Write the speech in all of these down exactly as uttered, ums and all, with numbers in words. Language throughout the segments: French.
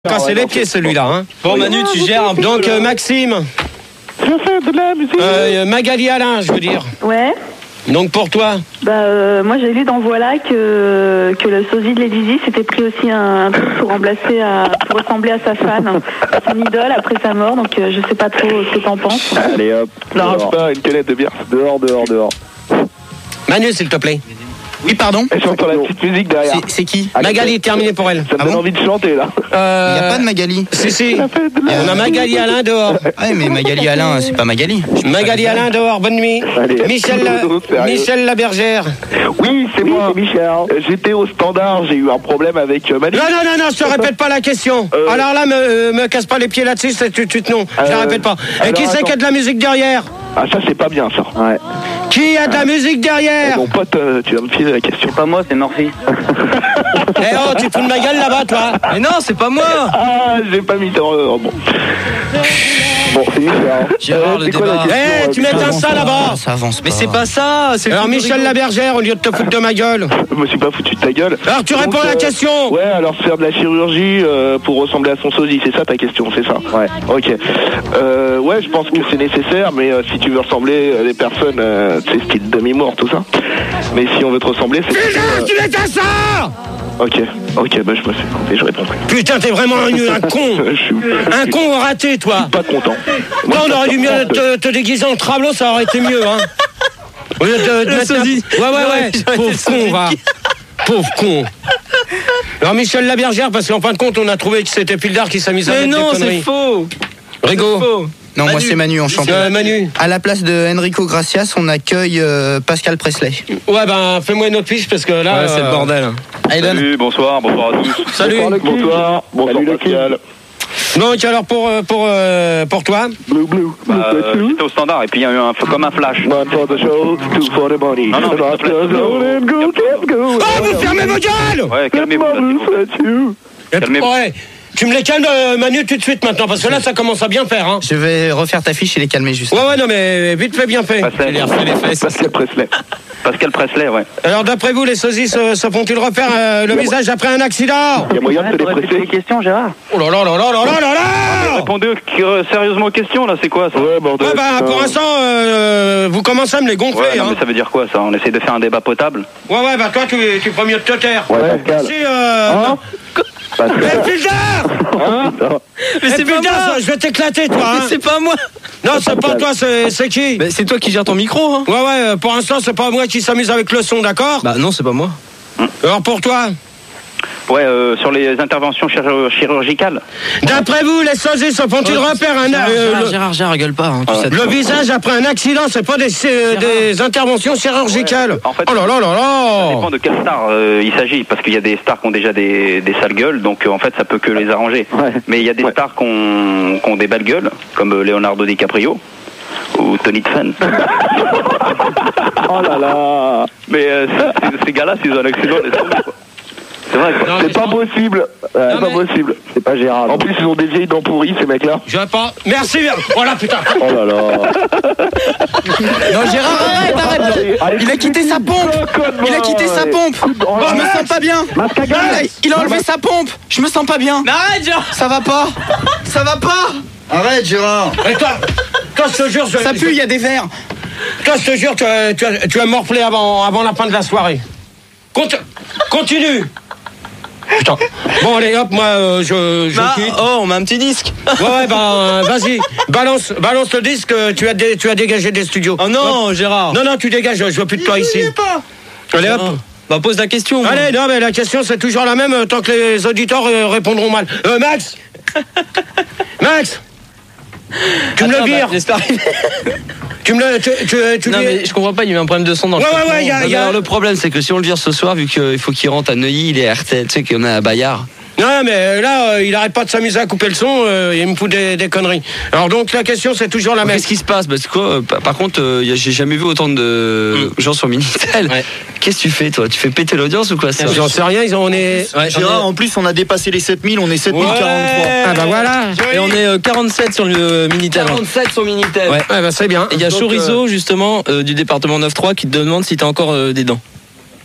Casser les pieds celui-là. Hein. Bon Manu, tu gères un peu. Donc euh, Maxime. Je fais de la musique. Euh, Magali Alain, je veux dire. Ouais. Donc pour toi. Bah euh, moi j'ai lu dans Voilà que que le sosie de Lady Di s'était pris aussi un, un truc pour remplacer à pour ressembler à sa fan, à son idole après sa mort. Donc euh, je sais pas trop ce que t'en penses. Allez hop. N'arrache pas une canette de bière. Dehors, dehors, dehors. Manu, s'il te plaît. Oui, pardon. Et j'entends la petite musique derrière. C'est- C'est qui Magali, terminé pour elle. Ça me Ah donne bon envie de chanter là. Euh, Il n'y a pas de Magali. Si, si. On a Magali Alain dehors. Ouais, mais Magali Alain, c'est pas Magali. Magali Alain dehors, bonne nuit. Allez. Michel, La... Sérieux. Michel Labergère. Oui, c'est moi, Michel. Euh, J'étais au standard, j'ai eu un problème avec euh, Manu. Non, non, non, non, je te répète pas la question. Euh. Alors là, me, euh, me casse pas les pieds là-dessus, c'est tout de suite non. Je la Euh, répète pas. Et alors, qui c'est qui a de la musique derrière? Ah, ça c'est pas bien ça. Ouais. Qui a de la musique derrière? Mon pote, euh, tu vas me filer la question. Pas moi, c'est Murphy. Eh oh, tu te fous de ma gueule là-bas, toi? Mais non, c'est pas moi. Ah, j'ai pas mis ton. euh, bon. Bon, c'est Michel. Gérard, le c'est quoi la débat. question, Eh, euh, tu Michel m'éteins ça là-bas. Ça avance pas. Mais c'est pas ça, c'est le Alors truc de Michel rigolo. Labergère, au lieu de te foutre de ma gueule. Je me suis pas foutu de ta gueule. Alors tu Donc, réponds à la euh, question. Ouais, alors faire de la chirurgie euh, pour ressembler à son sosie, c'est ça ta question, c'est ça? Ouais. Ok. Euh, ouais, je pense que c'est nécessaire, mais euh, si tu veux ressembler à des personnes, euh, c'est style demi-mort, tout ça. Mais si on veut te ressembler, c'est. Putain, euh, tu m'éteins ça. Ok, ok, bah je me suis compté, je réponds plus. Putain, t'es vraiment un, un con. Je suis Un con raté, toi. pas content. Moi, on aurait dû mieux te, te déguiser en travelot, ça aurait été mieux, hein. Au lieu de, de Le mettre un- sosie. Ouais, ouais, ouais. J'aurais été Pauvre con, sosie. va. Pauvre con. Alors, Michel Labergère, parce qu'en fin de compte, on a trouvé que c'était Pildar qui s'amusait à Mais mettre non, des c'est conneries. faux. Rigo. C'est faux. Non, moi c'est Manu, enchanté. Euh, Manu. À la place de Enrico Gracias, on accueille euh, Pascal Presley. Ouais, ben, fais-moi une autre fiche, parce que là. Ouais, c'est le euh, bordel. Allez, donne. Salut, bonsoir, bonsoir à tous. Salut. Bonsoir, bonsoir Salut, le Pascal. Donc, alors, pour, euh, pour, euh, pour toi. Blue, blue, Bah, euh, J'étais au standard et puis il y a eu un comme un flash. One for the show, two for the money. Non, non, mais s'il te plaît, And go, go, go. Oh, vous fermez vos gueules. Ouais, calmez-vous là, s'il vous plaît. Calmez-vous. Ouais. Tu me les calmes, euh, Manu, tout de suite maintenant, parce que là, ça commence à bien faire, hein. Je vais refaire ta fiche et les calmer juste. Ouais, ouais, non, mais vite fait, bien fait. Presley. Je les refais les fesses. Pascal Presley. Pascal Presley, ouais. Alors, d'après vous, les sosies se, se font-ils refaire euh, le visage après un accident? Il y a moyen de te les presser. questions, Gérard. Oh là là là là là là là là. Répondez euh, sérieusement aux questions, là, c'est quoi ça? Ouais, bordel. Ouais, bah, pour l'instant, euh, vous commencez à me les gonfler, Ouais, non, hein. mais ça veut dire quoi ça? On essaie de faire un débat potable. Ouais, ouais, bah, toi, tu, tu ferais mieux de te taire. Ouais, Pascal. Si, euh... Hein Eh, Pildar. Hein Mais Eh, c'est pas Pildar, moi. ça, je vais t'éclater, toi, hein. Mais c'est pas moi. Non, c'est pas toi, c'est c'est qui? Bah, c'est toi qui gères ton micro, hein. Ouais, ouais, euh, pour l'instant, c'est pas moi qui s'amuse avec le son, d'accord? Bah non, c'est pas moi. Alors, pour toi? Ouais, euh, sur les interventions chir- chirurgicales. D'après vous, les sosies se font-ils refaire un... Gérard, euh, Gérard, le- Gérard, Gérard, gueule pas. Hein, tu sais. Le visage après un accident, c'est pas des, c'est, des interventions chirurgicales. Ouais, en fait, oh là là là Ça là. dépend de quelle star euh, il s'agit, parce qu'il y a des stars qui ont déjà des, des sales gueules, donc euh, en fait ça peut que les arranger. Ouais. Mais il y a des Ouais. stars qui ont, qui ont des belles gueules, comme euh, Leonardo DiCaprio ou Tony Tfen. Oh là là. Mais euh, c- c- ces gars-là, s'ils ont un accident, laisse tomber, quoi. C'est vrai quoi. Non, C'est mais pas je- possible. Ouais, Non, pas mais- possible. C'est pas Gérard. En plus, ils ont des vieilles dents pourries, ces mecs-là. Je vais pas. Merci. Oh là putain. Oh là là. Non, Gérard, arrête, arrête. Allez, Il a quitté sa pompe. Il a quitté sa pompe. Je me sens pas bien. Il a- Il a enlevé sa pompe. Je me sens pas bien. Mais arrête, Gérard. Ça va pas. Ça va pas. Arrête, Gérard. Et toi, toi, je te jure, je, Ça pue, il y a des verres. toi, je te jure, tu as, tu as, tu as morflé avant, avant la fin de la soirée. Conti- continue. Putain. Bon, allez, hop, moi, euh, je, je Bah, quitte. oh, on met un petit disque. Ouais, ouais, bah, vas-y, balance, balance le disque. euh, Tu as, dé- tu as dégagé des studios. Oh non, Gérard. Non, non, tu dégages. Je veux plus de toi ici. Allez, hop. Oh. Bah, pose la question. Allez, non, mais la question, c'est toujours la même euh, tant que les auditeurs euh, répondront mal. Euh, Max Max Tu me le Attends, vires bah, j'espère arriver. Tu me le... Tu, tu, tu Non lui- mais je comprends pas, il y a eu un problème de son dans le Ouais, ouais, traitement. ouais, y a- Non, y a- alors, le problème c'est que si on le vire ce soir, vu qu'il faut qu'il rentre à Neuilly, il est à R T L, tu sais qu'on est à Bayard. Non, mais là, euh, il arrête pas de s'amuser à couper le son, euh, il me fout des, des conneries. Alors donc, la question, c'est toujours la même. Qu'est-ce qui se passe? Parce que quoi, euh, par par contre, euh, y a- j'ai jamais vu autant de gens sur Minitel. Ouais. Qu'est-ce que tu fais toi? Tu fais péter l'audience ou quoi ça? J'en sais rien, ils ont, on est... Ouais, Gérard, on en plus, on a dépassé les sept mille, on est sept mille quarante-trois. Ah bah voilà. est, et on est euh, quarante-sept sur le Minitel. quarante-sept sur Minitel. Ouais. Ouais, bah c'est bien. Et il y a Donc, Chorizo justement euh, du département neuf trois qui te demande si t'as encore euh, des dents.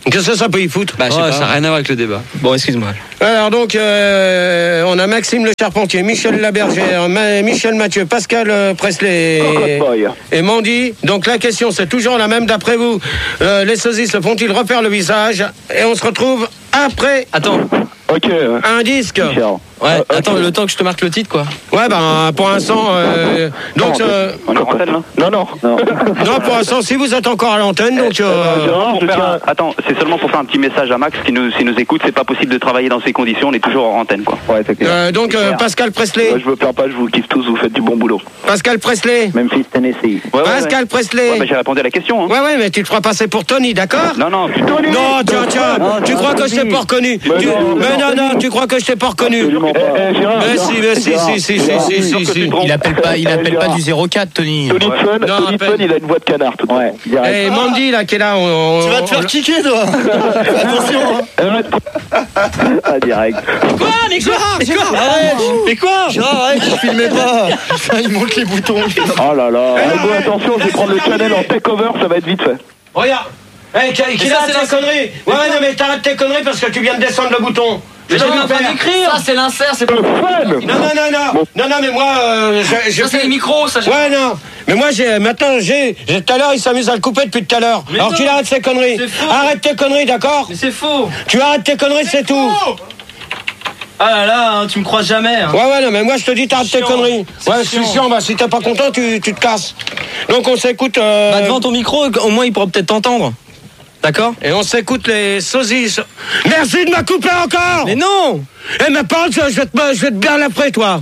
Qu'est-ce que ça peut y foutre? Bah, je sais Ouais, pas. ça n'a rien à voir avec le débat. Bon, excuse-moi. Alors donc, euh, on a Maxime Le Charpentier, Michel Labergère, Ma- Michel Mathieu, Pascal euh, Presley et, et Mandy. Donc la question, c'est toujours la même d'après vous. Euh, les sosies se font-ils refaire le visage? Et on se retrouve après Attends. Ok. un disque. Ouais, Euh, attends, ok. le temps que je te marque le titre, quoi. Ouais, ben pour l'instant, euh, donc euh, On est en antenne là. Non, non. non, pour l'instant, si vous êtes encore à l'antenne, donc. euh, Gérard, Pour je faire tiens- un- Attends, c'est seulement pour faire un petit message à Max qui nous, s'il nous écoute, c'est pas possible de travailler dans ces conditions, on est toujours en antenne quoi. Ouais, c'est clair. euh, donc euh, Pascal Presley, Ouais, je me perds pas, je vous kiffe tous, vous faites du bon boulot. Pascal Presley, Memphis, Tennessee. Ouais, ouais, Pascal ouais. Presley. Ouais, bah, j'ai répondu à la question. Hein. Ouais, ouais, mais tu te feras passer pour Tony, d'accord? Non, non, putain. Non, tiens, tiens, tu crois que je t'ai pas reconnu? Mais Tu- non, Mais non, non, tu crois que je t'ai pas reconnu? Absolument pas. Eh, eh, Gérard, Mais Gérard, si, mais si, Gérard, si, si, si, Gérard, si, si, si. Il appelle pas, il appelle pas du zéro quatre, Tony. Tony Fun, Non, Tony appelle. Fun, il a une voix de canard tout ouais, Et Mandy, là, qui est là, on, Tu vas te faire kicker, toi. Attention, hein. Arrête. Ah, direct. Quoi, mais Gérard, Gérard, arrête. Mais quoi? Gérard, arrête, je filmais pas. Putain, il manque les boutons. Oh là là. Eh, bon, attention, je vais prendre le channel en take-over, ça va être vite fait. Regarde. Hey, qui, qui Mais ça, arrête c'est tes la- conneries? Ouais, ouais, non, mais t'arrêtes tes conneries parce que tu viens de descendre le bouton. Mais Je j'ai vais en le train faire. d'écrire. Ça, c'est l'insert, c'est pas. Le fun. Non, non, non, non. Non, non, mais moi, euh, je, je Ça, c'est fais- les micros, ça. j'ai- Ouais, non. Mais moi, j'ai, maintenant, j'ai, j'ai- tout à l'heure, il s'amuse à le couper depuis tout à l'heure. Mais Alors non, qu'il arrête ses conneries. c'est faux. Arrête tes conneries, d'accord? Mais c'est faux. Tu arrêtes tes conneries, c'est tout. Ah là là, hein, tu me crois jamais. Hein. Ouais, ouais, non, mais moi, je te dis, t'arrêtes tes Chiant. conneries. C'est Ouais, je suis chiant. chiant. Bah, si t'es pas content, tu, tu te casses. Donc, on s'écoute. euh, Bah, devant ton micro, au moins il pourra peut-être t'entendre. D'accord? Et on s'écoute les sosies. Merci de me couper encore. Mais non! Eh, mais parle, je vais te, je vais te balle après, toi.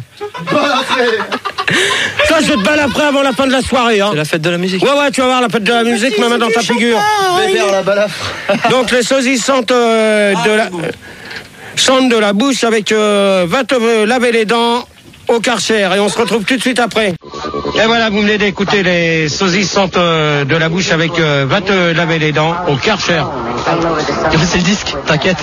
Toi, je vais te balle après avant la fin de la soirée, hein. C'est la fête de la musique. Ouais, ouais, tu vas voir la fête de la musique, ma main dans ta figure. la balafre. Donc, les sosies sentent euh, de la, euh, sentent de la bouche avec euh, va te euh, laver les dents au Karcher. Et on se retrouve tout de suite après. Et voilà, vous venez d'écouter les sosies sentent euh, de la bouche avec euh, va te laver les dents au Karcher. C'est le disque, t'inquiète.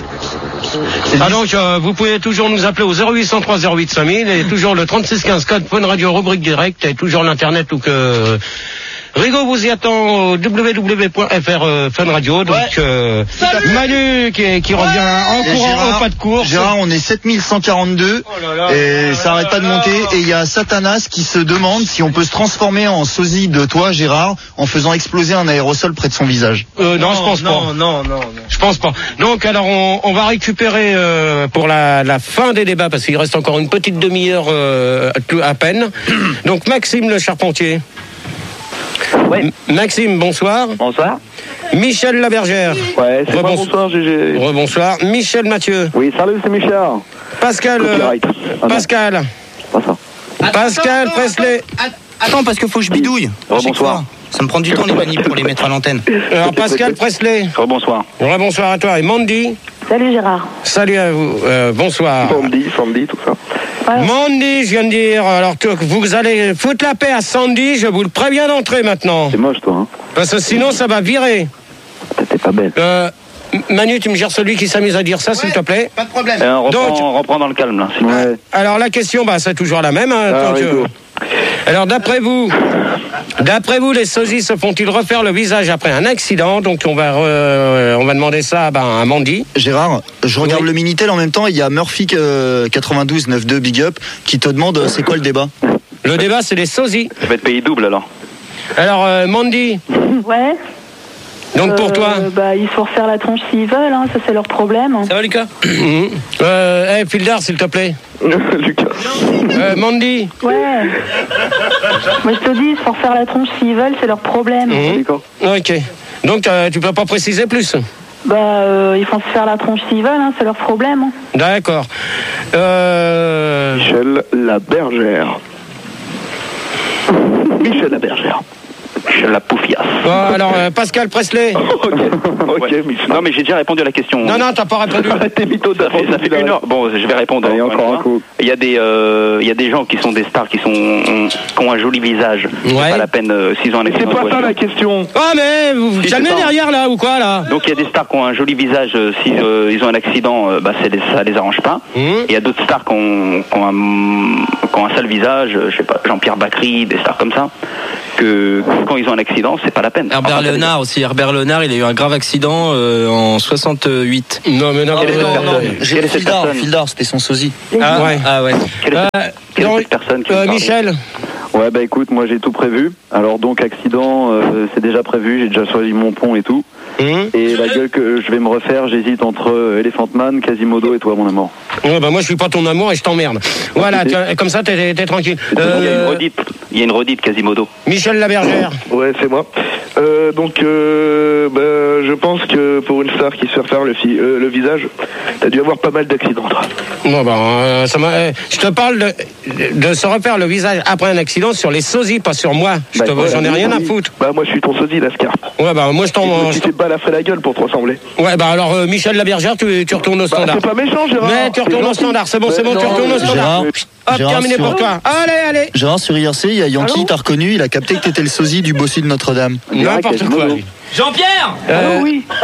Ah donc, euh, vous pouvez toujours nous appeler au zéro huit cent trois zéro huit cinq mille et toujours le trente-six quinze code Fun Radio rubrique direct et toujours l'internet ou que Rigo vous y attend au w w w point f r euh, Fun Radio. Donc, Ouais. euh, Manu qui, qui revient en Et courant Gérard, au pas de course. Gérard, on est sept mille cent quarante-deux là et là ça là arrête pas de là monter. là. Et il y a Satanas qui se demande si on peut se transformer en sosie de toi, Gérard, en faisant exploser un aérosol près de son visage. Euh, non, je pense pas. Non, non, non. Je pense pas. Donc alors on, on va récupérer euh, pour la, la fin des débats parce qu'il reste encore une petite demi-heure euh, à- à peine. Donc Maxime Le Charpentier. Ouais. M- Maxime, bonsoir. Bonsoir. Michel Labergère. Ouais, c'est moi, Rebonsoir. bonsoir, G G. Rebonsoir. Michel Mathieu. Oui, salut, c'est Michel. Pascal. euh, Copyright. Ah non, Pascal. pas ça. Pascal Presley. Attends, parce qu'il faut que je bidouille. Oh, À chaque bonsoir. fois. Ça me prend du temps les manips pour les mettre à l'antenne. Alors Pascal Presley. Oh, bonsoir. Bonsoir à toi. Et Mandy. Salut Gérard. Salut à vous. Euh, bonsoir. Sandy, Sandy, tout ça. Ouais. Mandy, je viens de dire. Alors tu- vous allez foutre la paix à Sandy. Je vous le préviens d'entrer maintenant. C'est moche, toi, hein. Parce que sinon ça va virer. T'es pas belle. Euh, Manu, tu me gères celui qui s'amuse à dire ça, s'il te plaît. Pas de problème. Euh, on, reprend, Donc- on reprend dans le calme là. s'il vous plaît. Ouais. Alors la question, bah, c'est toujours la même. Hein, Ah, tant que- Rigo. Alors d'après vous, d'après vous, les sosies se font-ils refaire le visage après un accident? Donc on va, re- on va demander ça ben, à Mandy. Gérard, je regarde Oui. le Minitel en même temps. Il y a Murphy euh, quatre-vingt-douze neuf deux Big Up qui te demande euh, c'est quoi le débat. Le débat, c'est les sosies. Je vais être payé double alors. Alors euh, Mandy, Ouais. donc pour Euh, toi, Bah, ils se font refaire la tronche s'ils veulent, hein, ça c'est leur problème. Ça va, Lucas? euh, hey, Fildar, s'il te plaît. Lucas. Euh, Mandy, Ouais. Moi je te dis, ils se font refaire la tronche s'ils veulent, c'est leur problème. Mhm. D'accord. ok. Donc euh, tu peux pas préciser plus. Bah, euh, ils font se faire la tronche s'ils veulent, hein, c'est leur problème. hein. D'accord. Euh, Michel Labergère. Michel Labergère. Je la poufiasse. bon, alors euh, Pascal Presley. Ok, ok, Ouais. Michel. Non mais j'ai déjà répondu à la question. Non, non, t'as pas répondu. Arrête tes mythos Ça fait, ça fait une heure. Bon, je vais répondre. Allez, encore une un fois. coup. Il y a des, euh, il y a des gens qui sont des stars qui sont, qui ont un joli visage. C'est Ouais. pas la peine euh, s'ils ont un Mais c'est accident de pas ça voiture. la question. Ah mais vous vous Si, calmez c'est ça. derrière là ou quoi là? Donc il y a des stars qui ont un joli visage. euh, Si euh, ils ont un accident, euh, bah c'est des- ça les arrange pas. Mhm. Et il y a d'autres stars qui ont, qui ont un, qui ont un sale visage. euh, Je sais pas, Jean-Pierre Bacry, des stars comme ça, que quand ils ont un accident, c'est pas la peine. Herbert enfin, Léonard aussi. Herbert Léonard, il a eu un grave accident euh, en soixante-huit. Non, mais non, Quelle est cette non, personne non. J'ai Quelle est cette Fildar, personne Fildar, c'était son sosie. Ah ouais. Ah ouais. Quelle est Euh, cette, quelle est non, cette personne qui euh, me parle Michel. Ouais, bah écoute, moi j'ai tout prévu. Alors donc accident, euh, c'est déjà prévu, j'ai déjà choisi mon pont et tout. Hum. Et la gueule que je vais me refaire, j'hésite entre euh, Elephant Man, Quasimodo et toi, mon amour. Ouais, bah moi je suis pas ton amour et je t'emmerde. Voilà, tu- comme ça t'es, t'es tranquille. Il y a une Euh, redite, il y a une redite Quasimodo. Michel Labergère. Ouais, c'est moi. Euh, donc, euh, bah, je pense que pour une star qui se fait refaire le, fi- euh, le visage, t'as dû avoir pas mal d'accidents, toi. Bon, bah, euh, ça m'a, euh, je te parle de, de se refaire le visage après un accident sur les sosies, pas sur moi. Je Bah, te, ouais, j'en ai rien à oui. foutre. Bah, moi, je suis ton sosie, Lascar. Ouais, bah, moi je t'en. Tu t'es balafré la gueule pour te ressembler. Ouais, bah alors euh, Michel Labergère, tu, tu retournes au Bah, standard. c'est pas méchant, Gérard. Mais tu C'est retournes au gentil. standard, c'est bon, c'est bon, Mais tu non, retournes au standard. Gérard, Hop, Gérard, terminé sur- pour toi. Allez, allez. Gérard, sur I R C, il y a Yankee, Allô t'as reconnu, il a capté que t'étais le sosie du bossu de Notre-Dame. N'importe Quasimodo. quoi. lui. Jean-Pierre Euh, Allô, oui.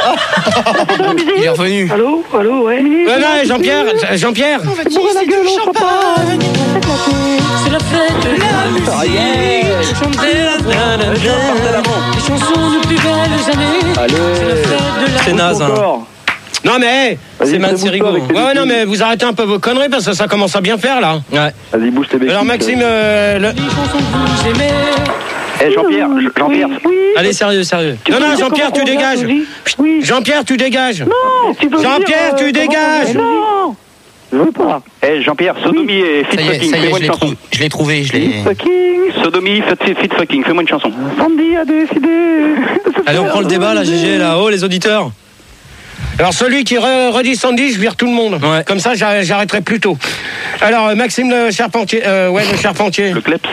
Il est revenu. Allô, allô, ouais. euh, non, Jean-Pierre, Jean-Pierre. Bourrez la gueule au champagne. C'est la fête de la musique. Chanter les chansons de plus belles années. C'est la fête de la C'est naze, hein. Encore. Non mais hey, Vas-y, c'est, man, fais-moi c'est rigolo. avec tes Ouais, ouais, non bêtises. mais vous arrêtez un peu vos conneries parce que ça commence à bien faire là. Ouais. Vas-y, bouge tes béquilles. Alors Maxime, euh, le- Les chansons que vous aimez. Eh Jean-Pierre, Je- Jean-Pierre, Oui, Allez, sérieux, sérieux. non non dire Jean-Pierre comment tu on va, dégages. Sosie Oui. Jean-Pierre tu dégages. Non, tu peux me Jean-Pierre, dire, euh, tu comment dégages. on va, Non, je veux pas. eh Jean-Pierre, sodomie et fit Ça y est, fucking, ça y est, fais-moi je une l'ai chanson. trouvé. Je l'ai trouvé, je l'ai. Fucking Sodomie, fit, fit fucking, fais-moi une chanson. Sandy a décidé. de se Allez, on faire prend le débat là, G G, là. Oh, les auditeurs. Alors celui qui re- redit Sandy, je vire tout le monde. Ouais. Comme ça j'arr- j'arrêterai plus tôt. Alors euh, Maxime le Charpentier, euh, ouais le Charpentier. Le kleps.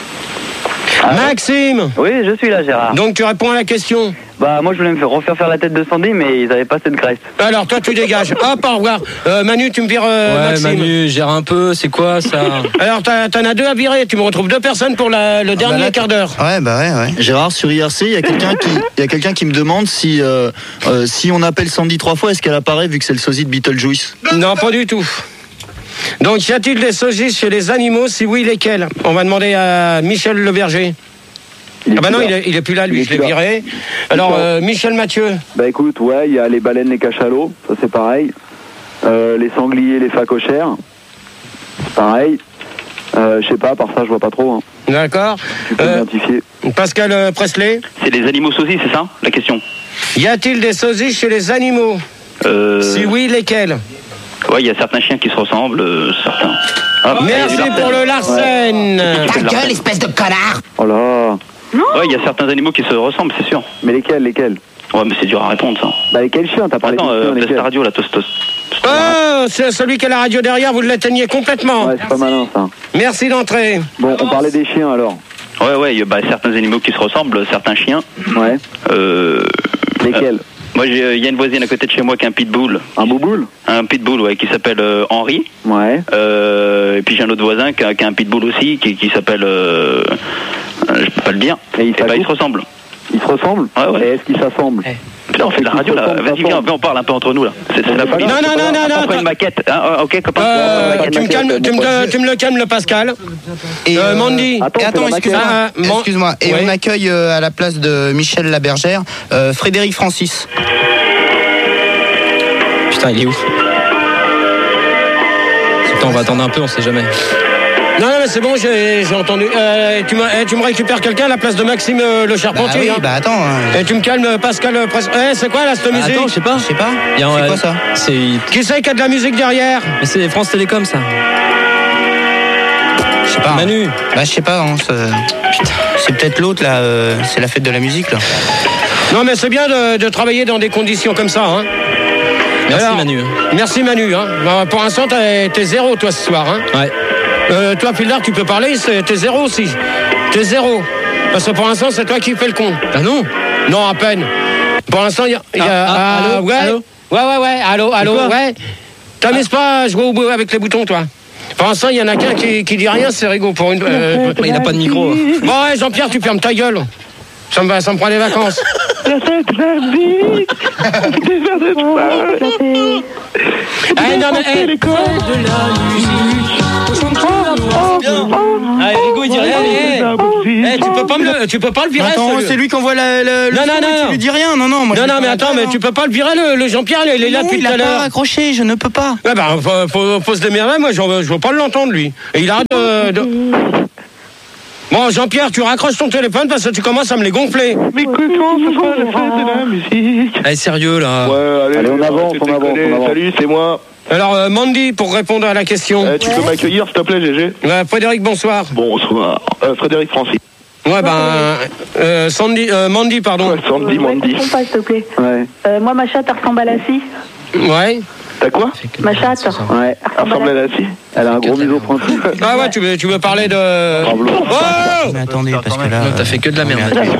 Maxime. Oui, je suis là, Gérard. Donc tu réponds à la question. Bah, moi, je voulais me faire refaire faire la tête de Sandy, mais ils avaient pas cette graisse. Alors toi tu dégages. Hop, au revoir. Euh, Manu, tu me vires euh, Ouais, Maxime. Manu, gère un peu, c'est quoi ça? Alors t'as- t'en as deux à virer. Tu me retrouves deux personnes pour la- le dernier là, quart d'heure. Ouais, bah ouais, ouais. Gérard, sur I R C, il y a quelqu'un qui, il y a quelqu'un qui me demande si, euh, euh, si on appelle Sandy trois fois, est-ce qu'elle apparaît vu que c'est le sosie de Beetlejuice? Non, pas du tout. Donc, y a-t-il des sosies chez les animaux? Si oui, lesquels? On va demander à Michel Leberger. Il est Ah bah plus non, là. il est, il est plus là, Il lui, est je l'ai plus là. viré. Alors, euh, Michel Mathieu. Bah écoute, ouais, il y a les baleines, les cachalots, ça c'est pareil. Euh, les sangliers, les phacochères, c'est pareil. Euh, je sais pas, par ça je vois pas trop. Hein. D'accord. Tu peux Euh, m'identifier. Pascal euh, Presley. C'est les animaux sosies, c'est ça la question? Y a-t-il des sosies chez les animaux? Euh, Si oui, lesquels? Ouais, il y a certains chiens qui se ressemblent, euh, certains. Ah, il y a Merci du Larsen. pour le Larsen. Ta gueule, espèce de connard. Oh là. Ouais, il y a certains animaux qui se ressemblent, c'est sûr. Mais lesquels, lesquels? Ouais, mais c'est dur à répondre, ça. Bah lesquels chiens? T'as parlé Attends, de euh, chiens, test lesquels? radio, la tostos. Oh, c'est celui qui a la radio derrière, vous l'éteignez complètement. Ouais, c'est pas malin ça. Merci d'entrer. Bon, on parlait des chiens alors. Ouais, ouais, il y a bah, certains animaux qui se ressemblent, certains chiens. Ouais. Euh, Lesquels? euh, Moi, j'ai- il y a une voisine à côté de chez moi qui a un pitbull. Un bouboule? Un pitbull, ouais, qui s'appelle euh, Henri. Ouais. Euh, et puis j'ai un autre voisin qui a, qui a un pitbull aussi, qui, qui s'appelle... Euh, euh, je peux pas le dire. Et il Et bah, s'accoupe ils se ressemblent. Ils se ressemblent? Ouais, ouais. Et est-ce qu'ils s'assemblent? Putain, on fait de la radio, là. Vas-y, viens, viens, on parle un peu entre nous, là. C'est c'est la folie. Non, non, non, non, non. On fait une maquette. Hein, euh, ok, copain. Euh, Ouais, tu, me ouais, calmes, ouais, tu, me, ouais. tu me le calmes, le Pascal. Et Euh, euh, Mandy. Attends, Et c'est attends, la excuse-moi, maquette. Ah, mon- excuse-moi. Et Ouais. on accueille euh, à la place de Michel Labergère, euh, Frédéric Francis. Putain, il est où? Attends, on va attendre un peu, on sait jamais. Non, non, mais c'est bon, j'ai j'ai entendu. Euh, tu, m'as- eh, tu me récupères quelqu'un à la place de Maxime euh, le Bah Charpentier. oui, hein. bah attends. hein. Et tu me calmes, euh, Pascal. euh, Pres- Eh, c'est quoi là, cette musique? Attends, je sais pas. Je sais pas. Il y a un- C'est quoi ça? C'est Qui c'est qui a de la musique derrière? mais c'est France Télécom, ça. Je sais pas. hein. Manu. Bah je sais pas. hein, ça- Putain. C'est peut-être l'autre là. euh, C'est la fête de la musique là. Non, mais c'est bien de, de travailler dans des conditions comme ça. Hein. Merci, Alors, Manu. Merci Manu. Hein. Bah, pour l'instant, t'es t'es zéro toi ce soir. Hein. Ouais. Euh, toi, Pildar, tu peux parler, c'est- t'es zéro aussi. T'es zéro. Parce que pour l'instant, c'est toi qui fais le con. Ah non. Non, à peine. Pour l'instant, il y a. il y a- Ah, ah, allô, ouais. allô ouais, ouais, ouais. Allô, allô, quoi ouais. T'amuses pas à jouer au bout avec les boutons, toi. Pour l'instant, il y en a qu'un qui, qui dit rien, c'est rigolo pour une. euh, Il n'a pas de micro. Bon, ouais, Jean-Pierre, tu fermes ta gueule. Ça me, va- ça me prend des vacances. La fête de la musique. Des verres de vin. Eh, non, mais, eh, De la musique. Ah, Rigo, il dit rien. Eh, eh, tu peux pas me le. tu peux pas le virer. Attends, c'est lui qui envoie la, la, le non, non, non, tu lui dis rien. Non, non, moi non, non, mais attends, mais tu peux pas le virer, le, le Jean-Pierre, il est là depuis tout à l'heure. Il a pas raccroché, je ne peux pas. Ouais, bah, faut, faut, faut se démerder, moi, je veux pas l'entendre, lui. Et il arrête de... de... Bon, Jean-Pierre, tu raccroches ton téléphone parce que tu commences à me les gonfler. Mais que quand ce sera la fête de la musique. Allez, sérieux, là. Ouais, allez, allez on avance, on avance, on avance. Salut, c'est moi. Alors, euh, Mandy, pour répondre à la question. Euh, tu peux m'accueillir, s'il te plaît, G G. Ouais, Frédéric, bonsoir. Bonsoir. Euh, Frédéric Francis. Ouais, ben, euh, Sandy, euh, Mandy, pardon. Ouais, Sandy, Mandy. Pas, s'il te plaît. Ouais. Euh, moi, ma chatte, elle ressemble à la scie. Ouais. T'as quoi? Ma chatte. Ouais. Elle ressemble à la scie. Elle a un gros museau pointu. Ah ouais, tu veux, tu veux parler de... Oh mais attendez, parce que là... Non, t'as fait que de la merde.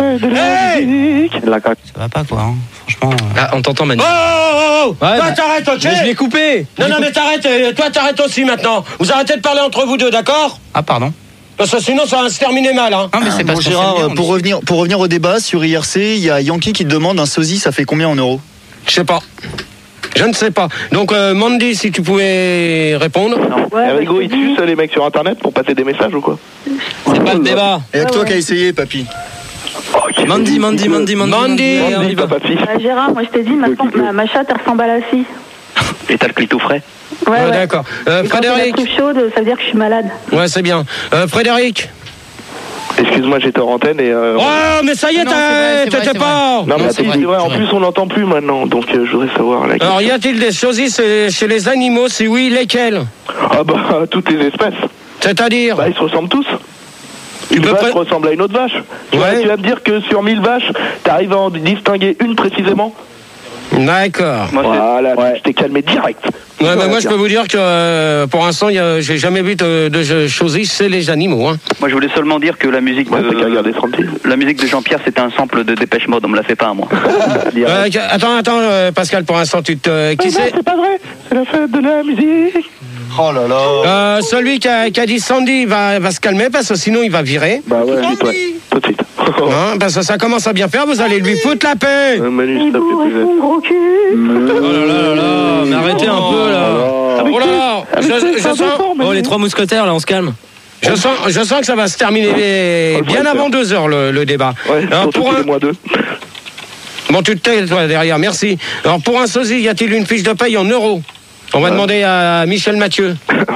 Hey La cac. Ça va pas, quoi, hein. Franchement... Ah, on t'entend, Manu. Oh, oh, oh Ouais, toi, bah, t'arrêtes, ok? Mais je l'ai coupé. Non, non, mais t'arrêtes, euh, toi, t'arrêtes aussi maintenant. Vous arrêtez de parler entre vous deux, d'accord? Ah, pardon. Parce que sinon, ça va se terminer mal, hein. Non, mais c'est Bon, pas Gérard, pour revenir, pour revenir au débat sur I R C, il y a Yankee qui te demande un sosie, ça fait combien en euros? Je sais pas. Je ne sais pas. Donc, euh, Mandy, si tu pouvais répondre. Ouais, Eh, Rigo, bah, ils tuent ça, les mecs sur internet pour passer des messages ou quoi? C'est pas le débat. Et avec Ouais, toi ouais. qui a essayé, papy. Ok. Mandy, Mandy, Mandy, Mandy. Mandy. on y Mandy, va. papa, fille. Euh, Gérard, moi, je t'ai dit, ma, ma, ma chatte, elle ressemble à la scie. Et t'as le clito frais. Ouais, Ouais, ouais. d'accord. Euh, Et quand Frédéric. je la trouve chaude, ça veut dire que je suis malade. Ouais, c'est bien. Euh, Frédéric. Excuse-moi, j'étais en antenne et... Euh... Oh, mais ça y est, Non, c'est vrai, t'as- c'est vrai, t'étais c'est pas. Non, mais c'est si, vrai, c'est vrai, c'est en vrai. plus on n'entend plus maintenant, donc euh, je voudrais savoir la question. Alors, y a-t-il des choses chez les animaux? Si oui, lesquelles? Ah bah, toutes les espèces. C'est-à-dire? Bah, ils se ressemblent tous. Une peux vache pré- ressemble à une autre vache. Tu, Ouais. vas, tu vas me dire que sur mille vaches, t'arrives à en distinguer une précisément? D'accord. Moi, c'est- Voilà, Ouais. je t'ai calmé direct. Ouais, bah, moi, je peux vous dire que euh, pour l'instant, y a- j'ai jamais vu de, de choses chez les animaux. Hein. moi, je voulais seulement dire que la musique Ouais, t'as qu'à de, regarder tranquille. la musique de Jean-Pierre, c'était un sample de Dépêche Mode. On me l'a fait pas à moi. Euh, attends, attends, euh, Pascal, pour l'instant, tu te. Qui Ah non, c'est? c'est pas vrai, c'est la fête de la musique. Oh là là. Euh, celui qui a, qui a dit Sandy va, va se calmer parce que sinon il va virer. Bah ouais, vite, ouais. Tout de suite. Hein, parce que ça commence à bien faire, vous allez lui foutre la paix. Euh, Manu, Et s'il te vous, plaît, plus vite. mon gros cul. Oh là là là là, mais arrêtez un peu, là. Oh là là, je, je sens, Oh, les trois mousquetaires, là, on se calme. je, sens, je sens que ça va se terminer bien avant deux heures le, le débat. Ouais, Alors, surtout pour tous un... les mois deux. Bon, tu te tais, toi, derrière, merci. Alors, pour un sosie, y a-t-il une fiche de paye en euros? On va Ouais. demander à Michel Mathieu.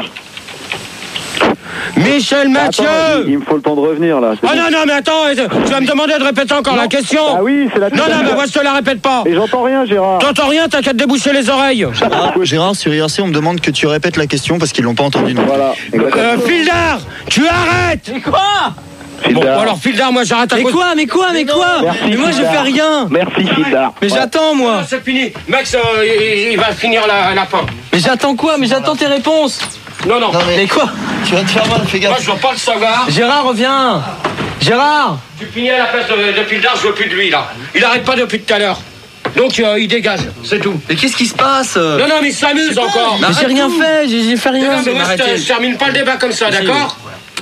Michel Mathieu! Attends, il, il me faut le temps de revenir là. c'est Oh bon. non, non, mais attends, tu vas me demander de répéter encore la question. Ah oui, c'est la Non, non, mais moi je te la répète pas. Et j'entends rien, Gérard. T'entends rien, t'as qu'à te déboucher les oreilles. Gérard, Gérard, sur I R C, on me demande que tu répètes la question parce qu'ils l'ont pas entendu. non. Voilà, exactement. Euh, Fildar, tu arrêtes. Mais quoi? Bon, Fildar. alors Fildar, moi j'arrête à Mais cause... quoi? Mais quoi? Mais quoi? Merci, Mais moi, je Fildar. fais rien. Merci, Fildar. Mais j'attends, Ah, moi. c'est fini. Max, euh, il, il va finir la, la fin. Mais j'attends quoi? Mais j'attends tes réponses. Non, non. Non, mais- Mais quoi? Tu vas te faire mal, fais Moi gaffe. je veux pas le savoir. Gérard, reviens. Gérard. Tu finis à la place de, de Fildar, je veux plus de lui là. Il arrête pas depuis tout à l'heure. Donc euh, il dégage, c'est tout. Mais qu'est-ce qui se passe? Non, non, mais il s'amuse encore. Mais j'ai rien fait, j'ai j'ai fait Non, rien. mais moi je, te- je termine pas le débat comme ça, d'accord?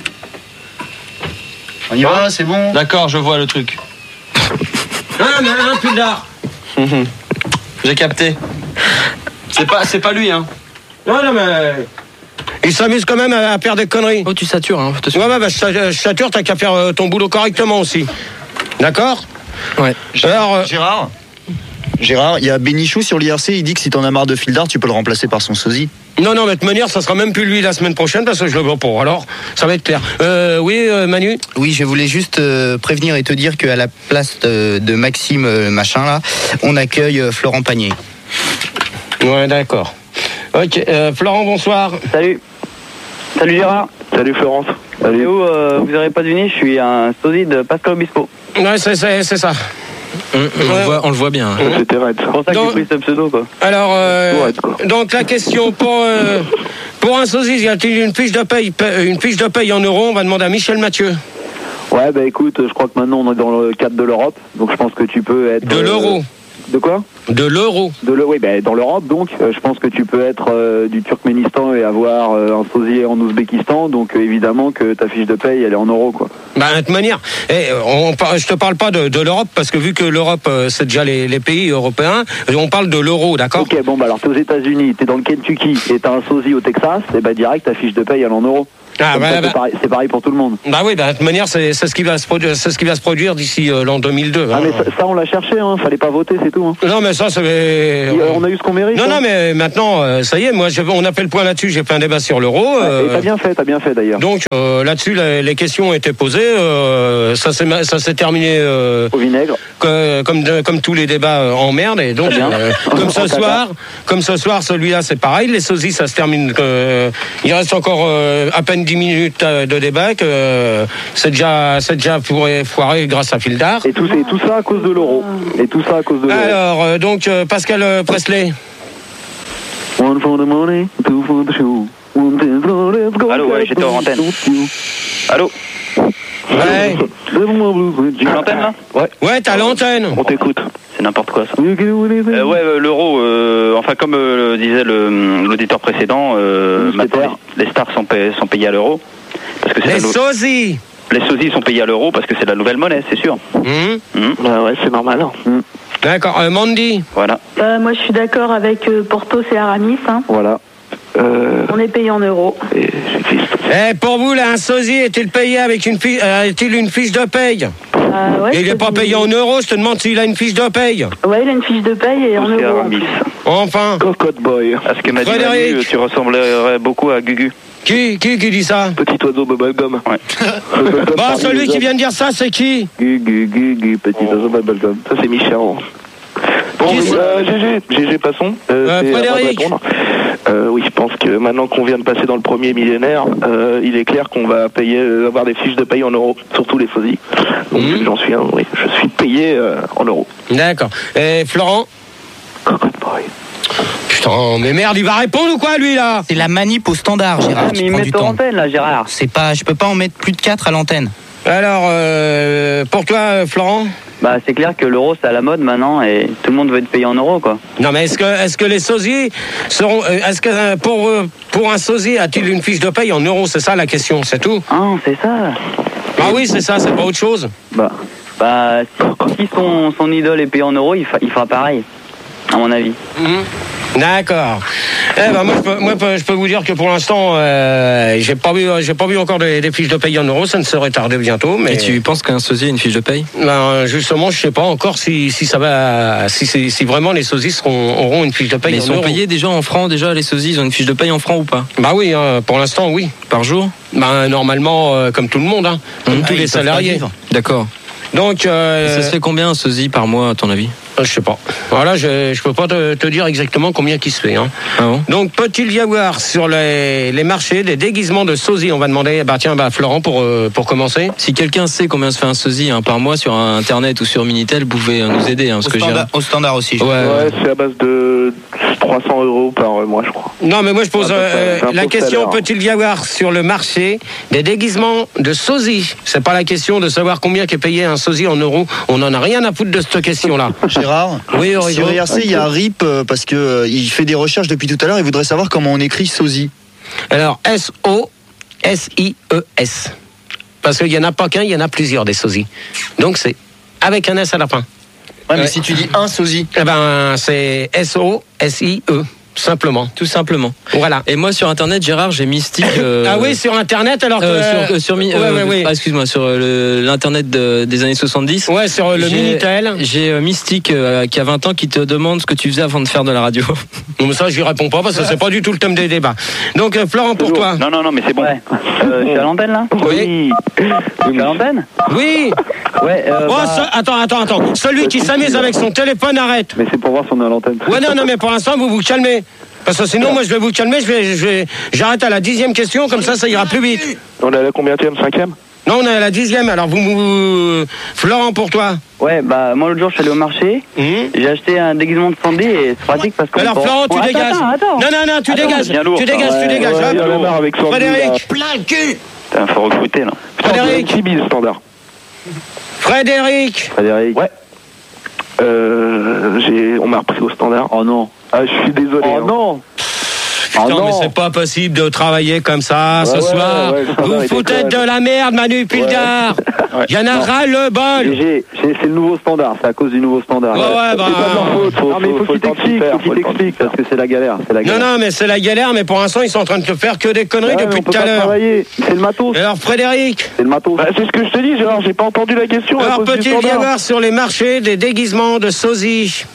On y va, c'est bon. D'accord, je vois le truc. Non, mais un Fildar. J'ai capté. C'est pas, c'est pas lui, hein. Non, non, mais... Il s'amuse quand même à, à faire des conneries. Oh, tu satures, hein. Ouais, ouais, bah, je sa- je sature, t'as qu'à faire euh, ton boulot correctement aussi. D'accord? Ouais. Alors, euh, Gérard Gérard, il y a Bénichou sur l'I R C, il dit que si t'en as marre de Fildar, tu peux le remplacer par son sosie. non, non, mais de toute manière, ça sera même plus lui la semaine prochaine parce que je le vois pas. Alors, ça va être clair. Euh, oui, euh, Manu? Oui, je voulais juste euh, prévenir et te dire qu'à la place de, de Maxime euh, machin là, on accueille euh, Florent Pagné. Ouais, d'accord. Ok, euh, Florent, bonsoir. Salut. Salut Gérard. Salut, Florence. Et où euh, vous n'aurez pas deviné, je suis un sosie de Pascal Obispo. Ouais, c'est, c'est, c'est ça. On, on le voit, on le voit bien. Ça, C'était raide, ça. C'est pour ça que Donc- j'ai pris ce pseudo, quoi. Alors, euh, Ouais, quoi. donc la question pour, euh, pour un sosie, y a-t-il une fiche de paye, pa- une fiche de paye en euros? On va demander à Michel Mathieu. Ouais, bah écoute, je crois que maintenant on est dans le cadre de l'Europe, donc je pense que tu peux être. De euh, l'euro. De quoi? De l'euro. De le, oui, bah, dans l'Europe, donc, euh, je pense que tu peux être euh, du Turkménistan et avoir euh, un sosie en Ouzbékistan, donc euh, évidemment que ta fiche de paye, elle est en euros, quoi. Bah, de toute manière, eh, on, par- je te parle pas de, de l'Europe parce que vu que l'Europe, euh, c'est déjà les, les pays européens, on parle de l'euro, d'accord? Ok, bon, bah alors t'es aux États-Unis, t'es dans le Kentucky et t'as un sosie au Texas, et bah direct, ta fiche de paye, elle est en euros. Ah, bah, ça, bah, c'est, pareil, c'est pareil pour tout le monde. Bah oui, bah, de toute manière, c'est, c'est ce qui va se produire, c'est ce qui va se produire d'ici euh, l'an deux mille deux. Ah hein. mais ça, ça, on l'a cherché, hein. Fallait pas voter, c'est tout. Hein. Non, mais ça, c'est. Et, euh, on a eu ce qu'on mérite. Non, hein. non, mais maintenant, euh, ça y est, moi, je, on a fait le point là-dessus. J'ai fait un débat sur l'euro. Euh, Et t'as bien fait, t'as bien fait d'ailleurs. Donc euh, là-dessus, les, les questions ont été posées. Euh, ça, s'est, ça s'est terminé euh, au vinaigre, que, comme, de, comme tous les débats euh, en merde. Et donc, euh, comme ce soir, comme ce soir, celui-là, c'est pareil. Les sosies, ça se termine. Euh, il reste encore euh, à peine dix minutes de débat. Que euh, c'est déjà, c'est déjà foiré, foiré grâce à Fildar. Et tout, et tout ça à cause de l'euro. Et tout ça à cause de l'euro. Alors, euh, donc, euh, Pascal euh, Presley. One for the money, two for the show. One for the let's go. Allô, ouais, j'étais en antenne. Allô. Ouais. J'ai l'antenne là. Ouais. Ouais, t'as l'antenne. On t'écoute. C'est n'importe quoi ça. Euh, ouais, euh, l'euro, euh, enfin comme euh, disait le, l'auditeur précédent, euh, maintenant les stars sont, pay, sont payées à l'euro. Parce que c'est les la, sosies. Les sosies sont payées à l'euro parce que c'est la nouvelle monnaie, c'est sûr. Mmh. Mmh. Bah ouais, c'est normal. Hein. Mmh. D'accord, euh, Mandy. Voilà. Euh, moi, je suis d'accord avec euh, Portos et Aramis. Hein. Voilà. Euh... On est payé en euros. Et eh, pour vous, là, un sosie est-il payé avec une fiche, euh, est-il une fiche de paye? Euh, ouais, et il n'est pas payé en euros, je te demande s'il a une fiche de paye. Ouais, il a une fiche de paye et en C'est euros. Aramis. Enfin. Cocotte Boy. À ce que m'a dit Frédéric. Manu, tu ressemblerais beaucoup à Gugu. Qui, qui, qui dit ça? Petit oiseau bubblegum. Ouais. Bah, celui qui vient de dire ça, c'est qui? Gugu, Gugu, petit oiseau bubblegum. Ça, c'est Michel. Bon, Qui c'est euh, G G, G G, passons. Euh, Euh, c'est à moi de Frédéric. répondre. Euh, oui, je pense que maintenant qu'on vient de passer dans le premier millénaire, euh, il est clair qu'on va payer, euh, avoir des fiches de paye en euros, surtout les sosies. Donc Mmh. j'en suis un, oui, je suis payé euh, en euros. D'accord. Et Florent? Cocotte Boy. Putain, mais merde, il va répondre ou quoi, lui, là? C'est la manip au standard, Gérard. Ah, mais qui il prend met du ton temps. antenne là, Gérard. C'est pas, je peux pas en mettre plus de quatre à l'antenne. Alors, euh, pour toi, Florent? Bah, c'est clair que l'euro c'est à la mode maintenant et tout le monde veut être payé en euros quoi. Non, mais est-ce que, est-ce que les sosies seront. euh, Est-ce que euh, pour, euh, pour un sosie, a-t-il une fiche de paye en euros? C'est ça la question, c'est tout? Ah, c'est ça. Ah oui, c'est ça, c'est pas autre chose. Bah, bah si son, son idole est payé en euros, il, fa, il fera pareil, à mon avis. Mmh. D'accord. Eh ben moi, je peux, moi, je peux vous dire que pour l'instant, euh, j'ai pas vu, j'ai pas vu encore des, des fiches de paye en euros. Ça ne serait tardé bientôt. Mais Et tu penses qu'un sosie a une fiche de paye? Ben justement, je sais pas encore si, si ça va, si, si, si vraiment les sosies seront, auront une fiche de paye Mais en ils sont euros. payés déjà en francs, déjà les sosies, ils ont une fiche de paye en francs ou pas? Bah oui, hein, pour l'instant, oui. Par jour? Ben normalement, euh, comme tout le monde, hein, comme Mmh. tous Ah, les ils peuvent pas salariés. vivre. D'accord. Donc, euh, Ça se fait combien un sosie par mois, à ton avis? je sais pas. Voilà, je, je peux pas te, te dire exactement combien qui se fait. Hein. Ah bon? Donc, peut-il y avoir sur les, les marchés des déguisements de sosie? On va demander, bah tiens, bah Florent pour euh, pour commencer. Si quelqu'un sait combien se fait un sosie hein, par mois sur Internet ou sur Minitel, vous pouvez euh, nous aider. Hein, parce Au que j'ai standard, un- au standard aussi. Ouais, Ouais, ouais. c'est à base de trois cents euros par mois, je crois. Non, mais moi je pose Ah, euh, c'est un la faux question, salaire. peut-il y avoir sur le marché des déguisements de sosie? C'est pas la question de savoir combien est payé un sosie en euros. On en a rien à foutre de cette question-là. Gérard, Oui, Origo. sur I R C, il y a Rip euh, parce que euh, il fait des recherches depuis tout à l'heure. Il voudrait savoir comment on écrit sosie. Alors, S O S I E S. Parce qu'il n'y en a pas qu'un, il y en a plusieurs des sosies. Donc c'est avec un S à la fin. Ouais, mais Ouais. si tu dis un sosie. Eh ben, c'est S O S I E, tout simplement. Tout simplement. Voilà. Et moi sur Internet, Gérard, j'ai Mystique. euh, Ah oui, sur Internet, alors que... euh, sur, euh, sur Mi- Ouais, euh, ouais, ouais. ah, excuse-moi, sur euh, le- l'Internet de- des années soixante-dix. Ouais, sur le J'ai- Minitel. J'ai euh, Mystique euh, qui a vingt ans qui te demande ce que tu faisais avant de faire de la radio. Non, mais ça, j'y réponds pas parce que c'est pas du tout le thème des débats. Donc, euh, Florent, pour toi. Non, non, non, mais c'est bon. Ouais. Euh, je suis à l'antenne là? Oui. Je suis à l'antenne? Oui. Ouais, euh, Oh, bah, ce- attends, attends, attends. Celui qui s'amuse avec son téléphone, arrête. Mais c'est pour voir si on est à l'antenne. Ouais, non, non, mais pour l'instant, vous vous calmez. Parce que sinon, moi, je vais vous calmer, je vais, je vais, j'arrête à la dixième question, comme ça, ça ira plus vite. On est à la combienième, cinquième? Non, on est à la dixième, alors vous, vous... Florent, pour toi. ouais, bah moi l'autre jour je suis allé au marché, Hum. j'ai acheté un déguisement de Sandy et c'est pratique parce que. Alors, Florent, tu Attends, dégages. Attends, attends. Non, non, non, tu Attends, dégages. bien lourd, Tu ça. dégages, tu Ouais, dégages. ouais, hop. il y en a marre avec Sandy, Frédéric. là. Plein le cul. Putain, faut recruter là. Frédéric. Qui bise, standard? Frédéric. Frédéric. Ouais. Euh, j'ai, on m'a repris au standard. Oh non. Ah, je suis désolé. Oh hein. non. Putain, oh mais c'est pas possible de travailler comme ça ouais, ce ouais, soir. Ouais, ouais, vous foutez de la merde, Manu Pilgard. Ouais. Y'en a ras le bol. C'est le nouveau standard, c'est à cause du nouveau standard. Ouais, ouais, bah. Faut, non, mais il faut, faut qu'il t'explique, faut qu'il t'explique, parce que c'est la galère. La galère. Non, non, mais c'est la galère, mais pour l'instant, ils sont en train de te faire que des conneries ouais, depuis tout à l'heure. C'est le matos. Et alors, Frédéric. C'est le matos. Bah, c'est ce que je te dis, Gérard, j'ai pas entendu la question. Alors, peut-il y avoir sur les marchés des déguisements de sosie?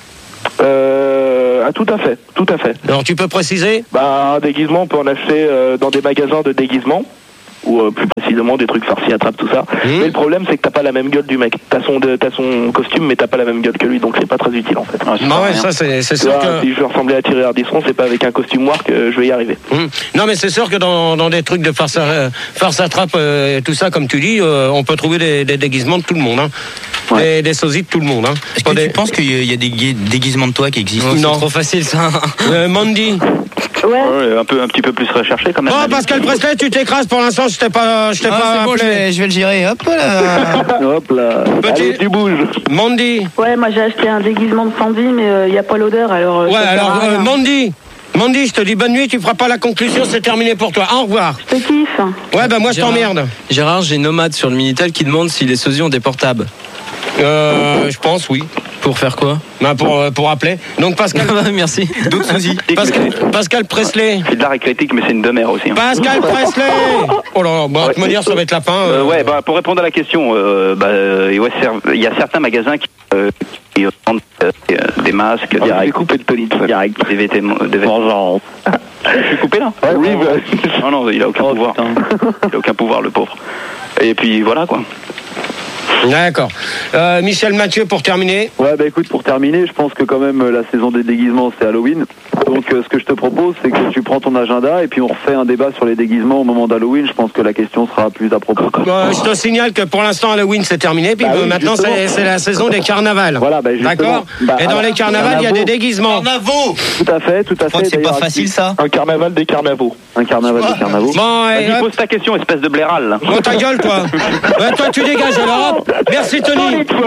Euh, ah, tout à fait, tout à fait. Alors tu peux préciser? Bah, un déguisement, on peut en acheter euh, dans des magasins de déguisement, ou euh, plus précisément des trucs farcis, attrape, tout ça. Mmh. Mais le problème, c'est que t'as pas la même gueule du mec. T'as son, t'as son costume, mais t'as pas la même gueule que lui, donc c'est pas très utile en fait. Ah, bah ouais, ça c'est, c'est sûr vois, que... Si je veux ressembler à Thierry Ardisson, c'est pas avec un costume noir que je vais y arriver. Mmh. Non, mais c'est sûr que dans, dans des trucs de farce, euh, farce attrape euh, et tout ça, comme tu dis, euh, on peut trouver des, des déguisements de tout le monde. Hein. Ouais. Des, des sosies de tout le monde. Hein. Est-ce que des... tu penses qu'il y a des déguisements de toi qui existent? Non. C'est trop facile ça. euh, Mandy. Ouais. ouais. Un peu, un petit peu plus recherché quand même. Oh, Pascal Presley, tu t'écrases pour l'instant. Je t'ai pas, je t'ai ah, pas. C'est bon, je vais, je vais le gérer. Hop là. Hop là. Petit... Allez, tu bouges. Mandy. Ouais, moi j'ai acheté un déguisement de Sandy, mais il euh, y a pas l'odeur, alors. Euh, ouais, alors euh, Mandy. Mandy, je te dis bonne nuit, tu feras pas la conclusion, c'est terminé pour toi. Au revoir. Je te kiffe. Ouais, bah moi je t'emmerde. Gérard, j'ai Nomade sur le Minitel qui demande si les sosies ont des portables. Euh, je pense, oui. Pour faire quoi? Bah pour, pour appeler. Donc Pascal. Merci. D'autres sosies. Pascal, Pascal Presley. C'est de l'art critique, mais c'est une demeure aussi. Hein. Pascal Presley. Oh là là, bah, de toute manière, ça va être la fin. Euh... Euh, ouais, bah, pour répondre à la question, euh, bah, euh, ouais, il y a certains magasins qui, euh, qui vendent euh, des masques, ah, direct. Coupé de Tony, direct, des vêtements. Des vêtements. Je suis coupé là? Ouais, oui, bah... Non, non, il a aucun oh, pouvoir. Putain. Il a aucun pouvoir, le pauvre. Et puis voilà quoi. D'accord. Euh, Michel Mathieu pour terminer. Ouais, bah écoute, pour terminer, je pense que quand même la saison des déguisements c'est Halloween. Donc euh, ce que je te propose, c'est que tu prends ton agenda et puis on refait un débat sur les déguisements au moment d'Halloween. Je pense que la question sera plus à propos. Euh, je te signale que pour l'instant Halloween c'est terminé, puis bah oui, maintenant c'est, c'est la saison des carnavals. Voilà, bah d'accord. Bah, et dans alors, les carnavals il y a des déguisements. Carnavaux. Tout à fait, tout à fait. C'est pas facile ça. Un carnaval des carnavaux. Un carnaval des carnavaux. Bon, vas-y, pose ta question, espèce de blairal. Oh ta gueule toi. Ouais, toi tu dégages alors. Merci Tony.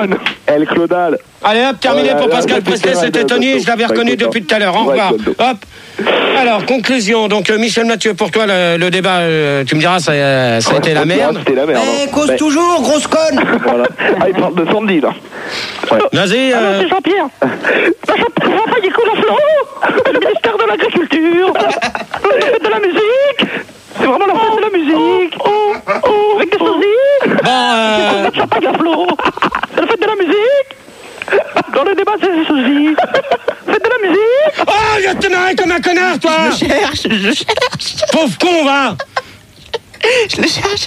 El Claudal. Allez hop, terminé oh là, pour là, Pascal Presley, c'était Tony, je l'avais reconnu depuis tout à l'heure. Au revoir. Hop. Alors, conclusion. Donc, euh, Michel Mathieu, pour toi, le, le débat, euh, tu me diras, ça, euh, ça a été la merde. C'était la merde. Eh, cause mais... toujours, grosse conne. Voilà. Ah, il parle de Sandy, là. Ouais. Vas-y. Euh... Alors, c'est Jean-Pierre. Jean-Pierre Nicolas le ministère de l'Agriculture, de la musique. C'est vraiment la fête de la musique. Oh, oh, oh, avec des sosies. Bon, euh... c'est champagne à flot. C'est la fête de la musique. Dans le débat, c'est les sosies. Fête de la musique. Oh, je te marre comme un connard, toi. Je cherche, je cherche. Pauvre con, va. Je le cherche.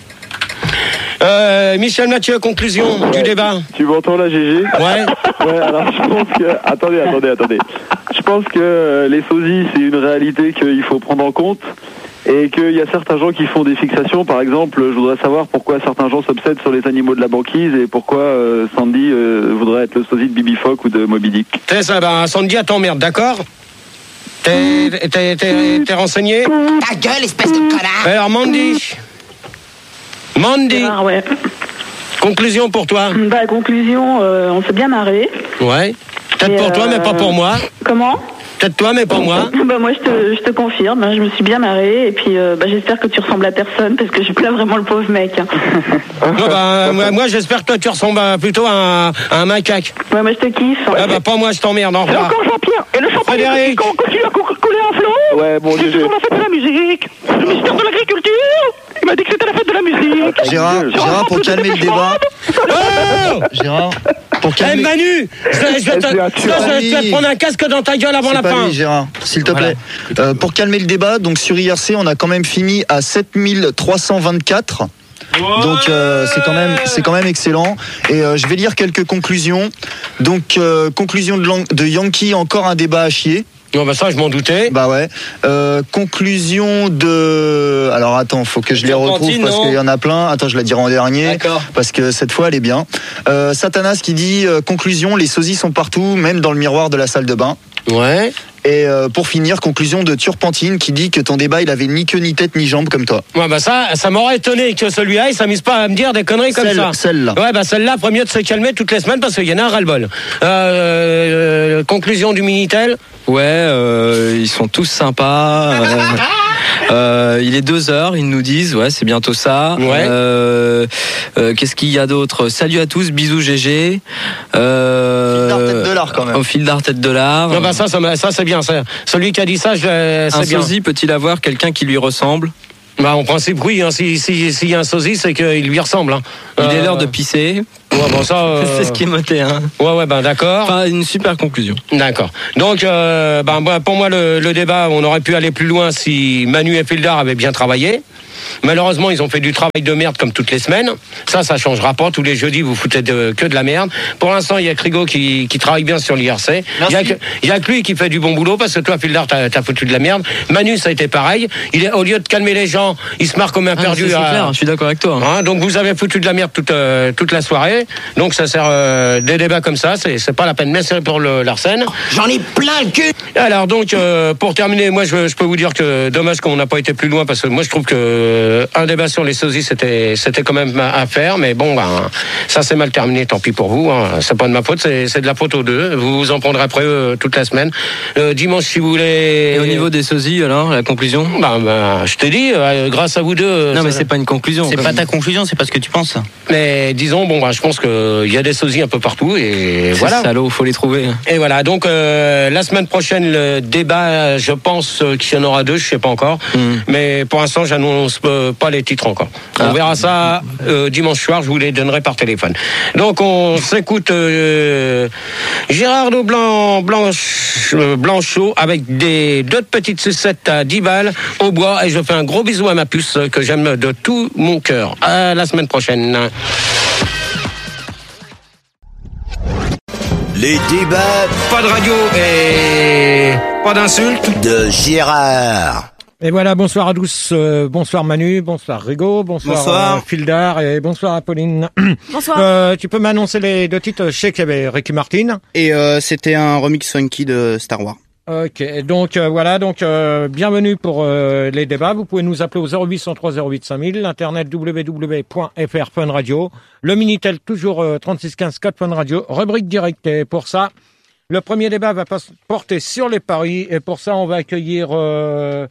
Euh, Michel Mathieu, conclusion ouais. du débat. Tu m'entends là, G G? Ouais. Ouais, alors je pense que... Attendez, attendez, attendez. Je pense que euh, les sosies, c'est une réalité qu'il faut prendre en compte. Et qu'il y a certains gens qui font des fixations. Par exemple, je voudrais savoir pourquoi certains gens s'obsèdent sur les animaux de la banquise et pourquoi euh, Sandy euh, voudrait être le sosie de Bibi Fock ou de Moby Dick. C'est ça, ben Sandy, à t'emmerde, d'accord? T'es, t'es, t'es, t'es renseigné? Ta gueule, espèce de connard. Alors, Mandy. Mandy. Ah, ouais. Conclusion pour toi? Bah, conclusion, euh, on s'est bien marré. Ouais. Peut-être et pour euh... toi, mais pas pour moi. Comment? Peut-être toi, mais pas moi. Bah moi, je te, je te confirme. Hein, je me suis bien marrée. Et puis, euh, bah, j'espère que tu ressembles à personne parce que je plains vraiment le pauvre mec. Non, bah, moi, moi, j'espère que toi, tu ressembles plutôt à un, à un macaque. Ouais, moi, je te kiffe. Ah, bah, pas moi, je t'emmerde. Au revoir. Et encore Jean-Pierre. Et le champagne qui continue à couler en flot. Ouais, bon, c'est toujours la fête de la musique. Le ministère de l'Agriculture. Il m'a dit que c'était la fête de la musique. Gérard, Gérard, pour calmer le débat. Oh Gérard, pour calmer... Eh, Manu, je vais, je vais te, je vais te prendre un casque dans ta gueule avant c'est la pas fin. Lui, Gérard, s'il te voilà. plaît. Euh, pour calmer le débat, donc sur I R C, on a quand même fini à sept mille trois cent vingt-quatre. Ouais. Donc euh, c'est quand même c'est quand même excellent et euh, je vais lire quelques conclusions. Donc euh, conclusion de, Lang- de Yankee, encore un débat à chier. Non, bah ça je m'en doutais. Bah ouais. Euh, conclusion de. Alors attends, faut que je les retrouve parce qu'il y en a plein. Attends, je la dirai en dernier. D'accord. Parce que cette fois elle est bien. Euh, Satanas qui dit euh, conclusion, les sosies sont partout, même dans le miroir de la salle de bain. Ouais. Et euh, pour finir, conclusion de Turpentine qui dit que ton débat il avait ni queue ni tête ni jambe comme toi. Ouais bah ça, ça m'aurait étonné que celui-là il s'amuse pas à me dire des conneries comme Celle, ça. Celle-là. Ouais bah celle-là, premier de se calmer toutes les semaines parce qu'il y en a un ras-le-bol. Euh, euh, conclusion du Minitel. Ouais, euh, ils sont tous sympas. Euh, euh, il est deux heures, ils nous disent, ouais, c'est bientôt ça. Ouais. Euh, euh, qu'est-ce qu'il y a d'autre? Salut à tous, bisous G G. Euh, Fil d'art tête de l'art quand même. Au fil d'art tête de l'art. Non, bah ça, ça, ça c'est bien. Ça. Celui qui a dit ça, je, c'est Un bien. sosie peut-il avoir quelqu'un qui lui ressemble? Bah, en principe, oui. Hein, si, si, s'il y a un sosie, c'est qu'il lui ressemble. Hein. Il Euh, est l'heure de pisser. Ouais, bon, ça. Euh... C'est ce qui est noté. Hein. Ouais, ouais, ben d'accord. Enfin, une super conclusion. D'accord. Donc, euh, ben, pour moi, le, le débat, on aurait pu aller plus loin si Manu et Fildar avaient bien travaillé. Malheureusement, ils ont fait du travail de merde comme toutes les semaines. Ça, ça changera pas. Tous les jeudis, vous foutez de, que de la merde. Pour l'instant, il y a Crigo qui, qui travaille bien sur l'I R C. Il y a que, il y a que lui qui fait du bon boulot parce que toi, Fildar, t'as, t'as foutu de la merde. Manu, ça a été pareil. Il est, au lieu de calmer les gens, il se marre comme un Ah, perdu. c'est, c'est à... clair, je suis d'accord avec toi. Hein, donc, vous avez foutu de la merde toute, euh, toute la soirée. Donc, ça sert euh, des débats comme ça. C'est, c'est pas la peine. Merci pour le, l'Arsène. J'en ai plein le cul. Alors, donc, euh, pour terminer, moi, je, je peux vous dire que dommage qu'on n'a pas été plus loin parce que moi, je trouve que un débat sur les sosies, c'était, c'était quand même à faire, mais bon, ben, ça c'est mal terminé, tant pis pour vous, hein. C'est pas de ma faute, c'est, c'est de la faute aux deux, vous vous en prendrez après eux toute la semaine. Euh, dimanche, si vous voulez... Et au niveau des sosies, alors, la conclusion? Ben, ben, je t'ai dit, euh, grâce à vous deux... Non, ça... mais c'est pas une conclusion. C'est pas même. ta conclusion, c'est pas ce que tu penses. Mais disons, bon, ben, je pense qu'il y a des sosies un peu partout, et C'est voilà. salaud, faut les trouver. Et voilà, donc euh, la semaine prochaine, le débat, je pense qu'il y en aura deux, je sais pas encore, Mm. mais pour l'instant, j'annonce pas les titres encore. On Ah. verra ça euh, dimanche soir, je vous les donnerai par téléphone. Donc on s'écoute euh, Gérardo Blanc, Blanche, euh, Blanchot avec des deux petites sucettes à dix balles au bois, et je fais un gros bisou à ma puce que j'aime de tout mon cœur. À la semaine prochaine. Les débats. Pas de radio et pas d'insultes. De Gérard. Et voilà, bonsoir à tous, euh, bonsoir Manu, bonsoir Rigaud, bonsoir, Bonsoir. euh, Fildar et bonsoir Apolline. Bonsoir. Euh, tu peux m'annoncer les deux titres? Je sais qu'il y avait Ricky Martin. Et euh, c'était un remix funky de Star Wars. Ok, donc euh, voilà, donc euh, bienvenue pour euh, les débats. Vous pouvez nous appeler au zéro huit cent trois zéro huit cinq mille, l'internet w w w point f r Fun Radio, le Minitel toujours euh, trente-six quinze quatre Fun Radio, rubrique directe. Et pour ça, le premier débat va pas porter sur les paris, et pour ça on va accueillir euh,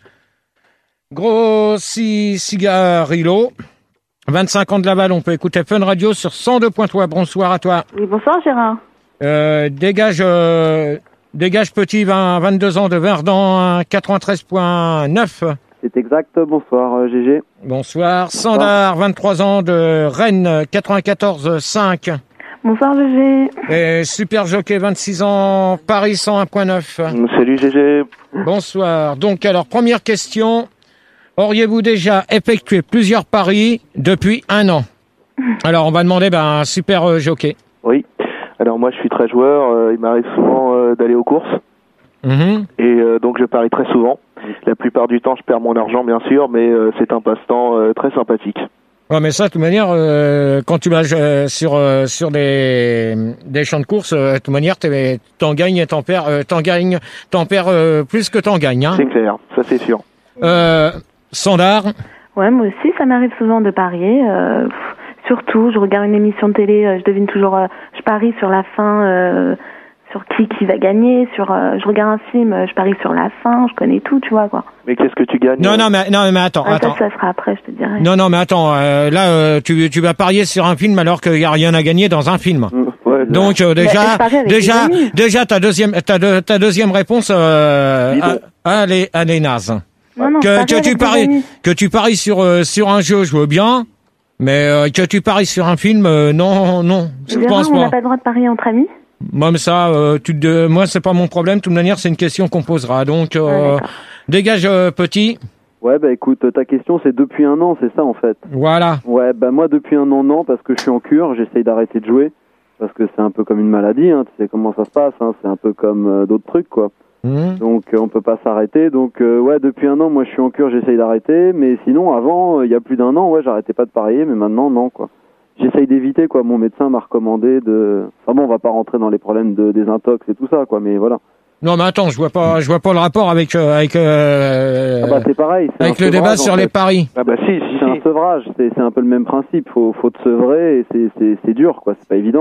Grossi Cigarillo, vingt-cinq ans de Laval. On peut écouter Fun Radio sur cent deux point trois. Bonsoir à toi. Oui, bonsoir Gérard. Euh, dégage, euh, dégage petit, vingt, vingt-deux ans de Verdun, quatre-vingt-treize point neuf. C'est exact, bonsoir euh, G G. Bonsoir. Sandar, vingt-trois ans de Rennes, quatre-vingt-quatorze virgule cinq. Bonsoir G G. Et Super Jockey, vingt-six ans, Paris, cent un virgule neuf. Salut G G. Bonsoir. Donc, alors, première question. Auriez-vous déjà effectué plusieurs paris depuis un an? Alors, on va demander ben, un Super euh, Jockey. Oui, alors moi je suis très joueur, euh, il m'arrive souvent euh, d'aller aux courses. Mm-hmm. Et euh, donc je parie très souvent. La plupart du temps je perds mon argent bien sûr, mais euh, c'est un passe-temps euh, très sympathique. Ouais, mais ça, de toute manière, euh, quand tu vas euh, sur euh, sur des des champs de course, euh, de toute manière, t'es- t'en gagnes et t'en perds, euh, t'en gagnes, t'en perds euh, plus que t'en gagnes. Hein. C'est clair, ça c'est sûr. Euh, Sandar, Ouais, moi aussi, ça m'arrive souvent de parier. Euh, pff, surtout, je regarde une émission de télé, euh, je devine toujours, euh, je parie sur la fin, euh, sur qui qui va gagner, sur, euh, je regarde un film, euh, je parie sur la fin, je connais tout, tu vois quoi. Mais qu'est-ce que tu gagnes non, non, mais non, mais attends, Ah, attends. ça, ça sera après, je te dirai. Non, non, mais attends. euh, là, euh, tu tu vas parier sur un film alors qu'il y a rien à gagner dans un film. Ouais, Donc euh, Mais déjà, je parie avec déjà, des amis. déjà ta deuxième, ta, deux- ta deuxième réponse, euh, à, à les, à les nazes. Non, non, je Que, parie que avec tu des paries, amis. que tu paries sur euh, sur un jeu, je veux bien, mais euh, que tu paries sur un film, euh, non, non, je Gérard, pense on n'a pas. pas le droit de parier entre amis. Moi, mais ça, euh, tu, de, moi, c'est pas mon problème. De toute manière, c'est une question qu'on posera. Donc, euh, dégage, euh, petit. Ouais, bah écoute, ta question c'est depuis un an, c'est ça en fait. Voilà. Ouais, bah moi depuis un an, non, parce que je suis en cure, j'essaye d'arrêter de jouer, parce que c'est un peu comme une maladie, hein, tu sais comment ça se passe, hein, c'est un peu comme euh, d'autres trucs, quoi. Mmh. Donc euh, on peut pas s'arrêter, donc euh, ouais, depuis un an, moi je suis en cure, j'essaye d'arrêter, mais sinon avant, euh, il y a plus d'un an, ouais, j'arrêtais pas de parier, mais maintenant, non, quoi. J'essaye d'éviter, quoi, mon médecin m'a recommandé de... Enfin bon, on va pas rentrer dans les problèmes de désintox et tout ça, quoi, mais voilà. Non, mais attends, je vois pas, je vois pas le rapport avec euh, avec euh, Ah bah c'est pareil. c'est avec un le débat sevrage, sur en les fait. paris. Ah bah si, si c'est un sevrage, c'est c'est un peu le même principe. Faut faut te sevrer et c'est c'est c'est dur quoi, c'est pas évident.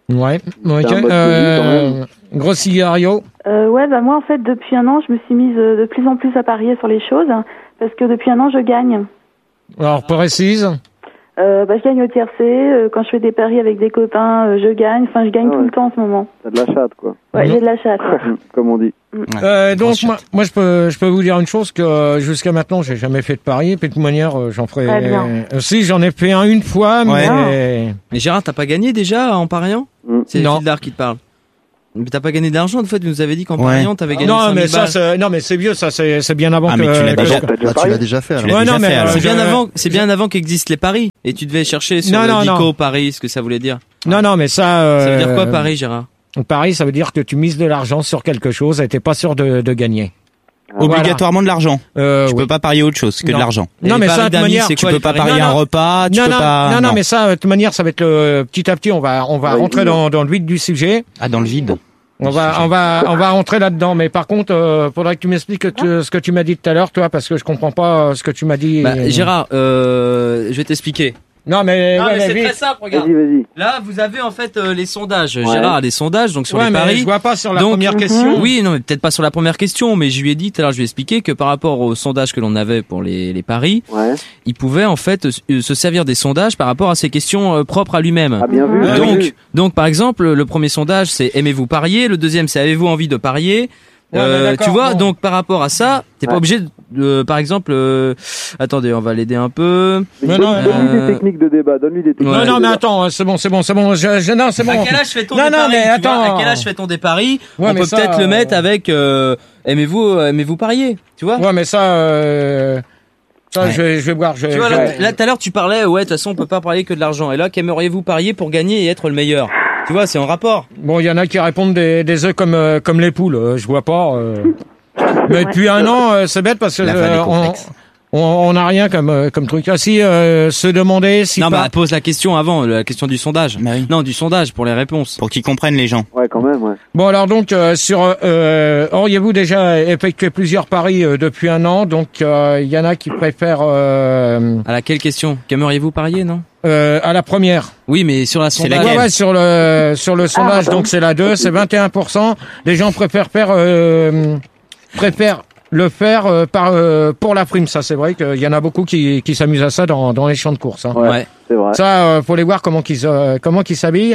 Ouais. Ok. C'est un mode Euh, gros cigario. Euh, ouais, bah moi en fait depuis un an, je me suis mise euh, de plus en plus à parier sur les choses parce que depuis un an, je gagne. Alors précise. Euh, bah, je gagne au tiercé. Euh, quand je fais des paris avec des copains, euh, je gagne. Enfin, je gagne Ah tout ouais. le temps en ce moment. T'as de la chatte, quoi. Ouais, j'ai de la chatte. Comme on dit. Euh, donc moi, moi je peux je peux vous dire une chose que euh, jusqu'à maintenant j'ai jamais fait de pari, puis de toute manière euh, j'en ferai. Très bien. Euh, si j'en ai fait un une fois, Ouais. mais Mais Gérard, t'as pas gagné déjà en pariant? C'est Non. Gildar qui te parle. Mais t'as pas gagné d'argent, en fait, tu nous avais dit qu'en Ouais. pariant, t'avais gagné non cinq mille mais ça balles. c'est non mais c'est vieux, ça c'est c'est bien avant Ah, que. mais tu l'as que- déjà- que- Bah, tu l'as déjà fait. Tu alors. l'as Ouais, déjà non, mais, fait, euh, alors. C'est bien je- avant, c'est bien avant qu'existent les paris. Et tu devais chercher sur Non, le non, Dico non. Paris, ce que ça voulait dire. Non non mais ça. Euh, Ça veut dire quoi, Paris, Gérard? Paris, ça veut dire que tu mises de l'argent sur quelque chose et t'es pas sûr de, de gagner. Obligatoirement de l'argent. Euh, tu oui. peux pas parier autre chose que Non. de l'argent. Non, mais ça, de toute manière, tu peux pas parier Non, un non. repas, tu non, peux non, pas. Non, non, mais ça, de toute manière, ça va être le, petit à petit, on va, on va Ouais, rentrer oui. dans, dans le vide du sujet. Ah, dans le vide. On va, on va, on va rentrer là-dedans. Mais par contre, euh, faudrait que tu m'expliques que tu- ce que tu m'as dit tout à l'heure, toi, parce que je comprends pas euh, ce que tu m'as dit. Bah, Gérard, euh, je vais t'expliquer. Non, mais, Non, ouais, mais mais c'est vite. très simple, regarde. Vas-y, vas-y. Là, vous avez en fait euh, les sondages. Ouais. Gérard a des sondages, donc sur Ouais, les mais paris. je vois pas sur la Donc, première question. Oui, non, mais peut-être pas sur la première question, mais je lui ai dit tout à l'heure, je lui ai expliqué que par rapport aux sondages que l'on avait pour les, les paris, Ouais. il pouvait en fait euh, se servir des sondages par rapport à ses questions euh, propres à lui-même. Ah, bien vu, bien Donc, vu. donc par exemple, le premier sondage c'est aimez-vous parier, le deuxième c'est avez-vous envie de parier. Ouais, mais Euh, d'accord, tu vois, bon. donc par rapport à ça, t'es pas Ouais. obligé de, de- par exemple, euh, attendez, on va l'aider un peu. Mais Non, donne- non, Donne-lui euh, des techniques de débat. Donne-lui des techniques. Non, de non, mais débat. attends, c'est bon, c'est bon, c'est bon. Je, je- non, c'est bon. À quel âge fait-on Non, des non, paris mais tu vois attends. À quel âge fait-on des paris Ouais, On mais peut ça, peut-être le euh, mettre avec euh, aimez-vous, aimez-vous parier, tu vois Ouais, mais ça, euh, ça, Ouais. je, vais- je vais voir. Je, Tu vois, je- là, là, tout à l'heure, tu parlais, ouais, de toute façon, on peut pas parler que de l'argent. Et là, qu'aimeriez-vous parier pour gagner et être le meilleur? Tu vois, c'est en rapport. Bon, il y en a qui répondent des, des œufs comme, euh, comme les poules. euh, je vois pas. euh. Mais depuis un an, euh, c'est bête parce que La vanne est euh, on, complexe. on, on a rien comme, euh, comme truc. Ah si, euh, se demander si Non, pas- bah, pose la question avant, la question du sondage. Bah oui. Non, du sondage pour les réponses. Pour qu'ils comprennent les gens. Ouais, quand même, ouais. Bon alors donc euh, sur euh, auriez-vous déjà effectué plusieurs paris euh, depuis un an? Donc euh, il y en a qui préfèrent euh, À laquelle question? Qu'aimeriez-vous parier, non? euh, à la première. Oui, mais sur la sondage. Ouais, ouais, sur le sur le sondage, donc c'est la deux, c'est vingt et un pour cent. Les gens préfèrent faire euh, préfèrent le faire euh, par euh, pour la prime. Ça, c'est vrai qu'il y en a beaucoup qui qui s'amusent à ça dans dans les champs de course. Hein. Ouais, Ouais. c'est vrai. Ça, euh, faut les voir comment qu'ils euh, comment qu'ils s'habillent.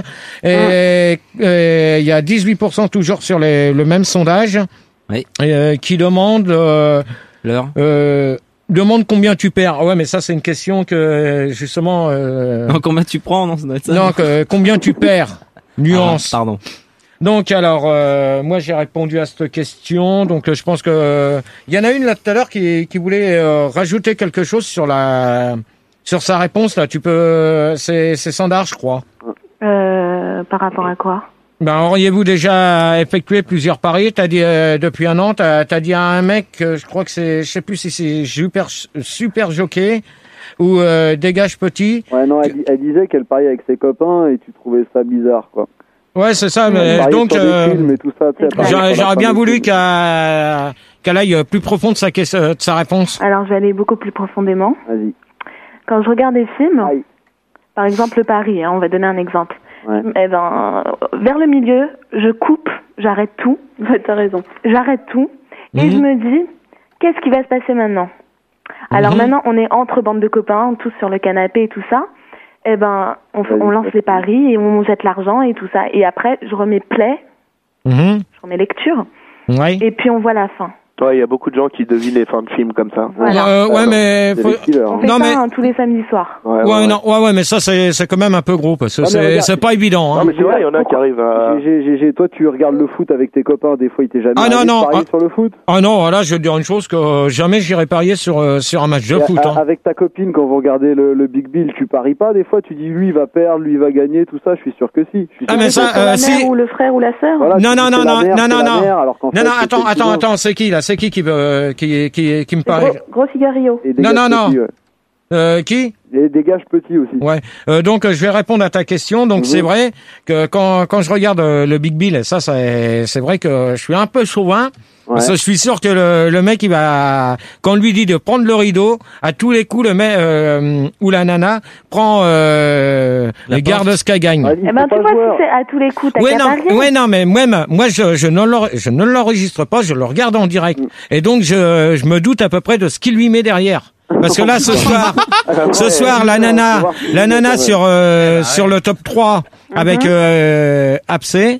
Et euh, il y a dix-huit pour cent toujours sur les, le même sondage Oui. euh, qui demande euh, L'heure. euh, demande combien tu perds. Ah ouais, mais ça c'est une question que justement. Euh, Non, combien tu prends, non? Ça doit être ça. non, que, combien tu perds. Nuance. Ah, pardon. Donc alors, euh, moi j'ai répondu à cette question. Donc euh, je pense que il y en a une là tout à l'heure qui, qui voulait euh, rajouter quelque chose sur la sur sa réponse là. Tu peux, c'est c'est Sandar, je crois. Euh, par rapport à quoi? Ben auriez-vous déjà effectué plusieurs paris? T'as dit euh, depuis un an, t'as as dit à un mec, euh, je crois que c'est, je sais plus si c'est super super jockey ou euh, dégage petit. Ouais, non, elle, di- elle disait qu'elle pariait avec ses copains et tu trouvais ça bizarre, quoi. Ouais, c'est ça. Elle Mais pariait donc sur des euh, films et tout ça, tu sais, elle pariait j'aurais sur la j'aurais fin bien des voulu films. qu'elle qu'elle aille plus profond de sa question, de sa réponse. Alors, je vais aller beaucoup plus profondément. Vas-y. Quand je regarde des films, Aïe. par exemple le Paris, hein, on va donner un exemple. Ouais. Eh ben, euh, vers le milieu, je coupe, j'arrête tout. T'as raison. J'arrête tout et Mhm. je me dis, qu'est-ce qui va se passer maintenant? Alors Mhm. maintenant, on est entre bandes de copains, tous sur le canapé et tout ça. Eh ben, on, fait- Ouais, on lance les paris et on jette l'argent et tout ça. Et après, je remets play, Mhm. je remets lecture Ouais. et puis on voit la fin. Ouais, il y a beaucoup de gens qui devinent les fins de films comme ça. Voilà. Euh, ouais, mais C'est faut- des killers, On hein. fait non ça mais hein, tous les samedis soirs. Ouais, ouais, ouais, non, ouais, ouais, mais ça c'est c'est quand même un peu gros parce que Ah, mais c'est regarde, c'est pas évident. Non, Hein. mais c'est vrai, il y en a qui arrivent à. G G, G G, toi tu regardes le foot avec tes copains, des fois il t'est jamais Ah, non, arrivé de non, parier ah. sur le foot. Ah non, là je vais te dire une chose que euh, jamais j'irai parier sur euh, sur un match de Et foot. a- Hein. Avec ta copine, quand vous regardez le, le Big Bill, tu paries pas des fois, tu dis lui il va perdre, lui il va gagner, tout ça, je suis sûr que si. Je suis Ah, sûr mais que ça, si. euh, la si- mère ou le frère ou la sœur. Voilà, Non, tu non, dis, non, c'est la non, mère, non, c'est non, la non. mère, alors qu'en Non, fait, non, c'est attends, tes attends, cousins. attends, c'est qui là? C'est qui qui veut qui qui qui me C'est parie? gros, gros cigario. Et des Non, gages non, non. petits, ouais. Euh, qui? Et des gages petits aussi. Ouais. Euh, donc euh, je vais répondre à ta question. Donc Mhm. c'est vrai que quand quand je regarde euh, le Big Bill, et ça c'est c'est vrai que je suis un peu chauvin. Ouais. Parce que je suis sûr que le, le mec, il va, quand on lui dit de prendre le rideau, à tous les coups, le mec, euh, ou la nana, prend, euh, le garde ce qu'elle gagne. Eh ben, tu vois, si c'est à tous les coups, t'as Ouais, qu'à non, parier. ouais, non, mais moi, moi, je, je ne l'en- je ne l'enregistre pas, je le regarde en direct. Et donc, je, je me doute à peu près de ce qu'il lui met derrière. Parce que là, ce soir, ce soir, la nana, la nana sur, euh, sur le top trois, avec, euh, Abcé.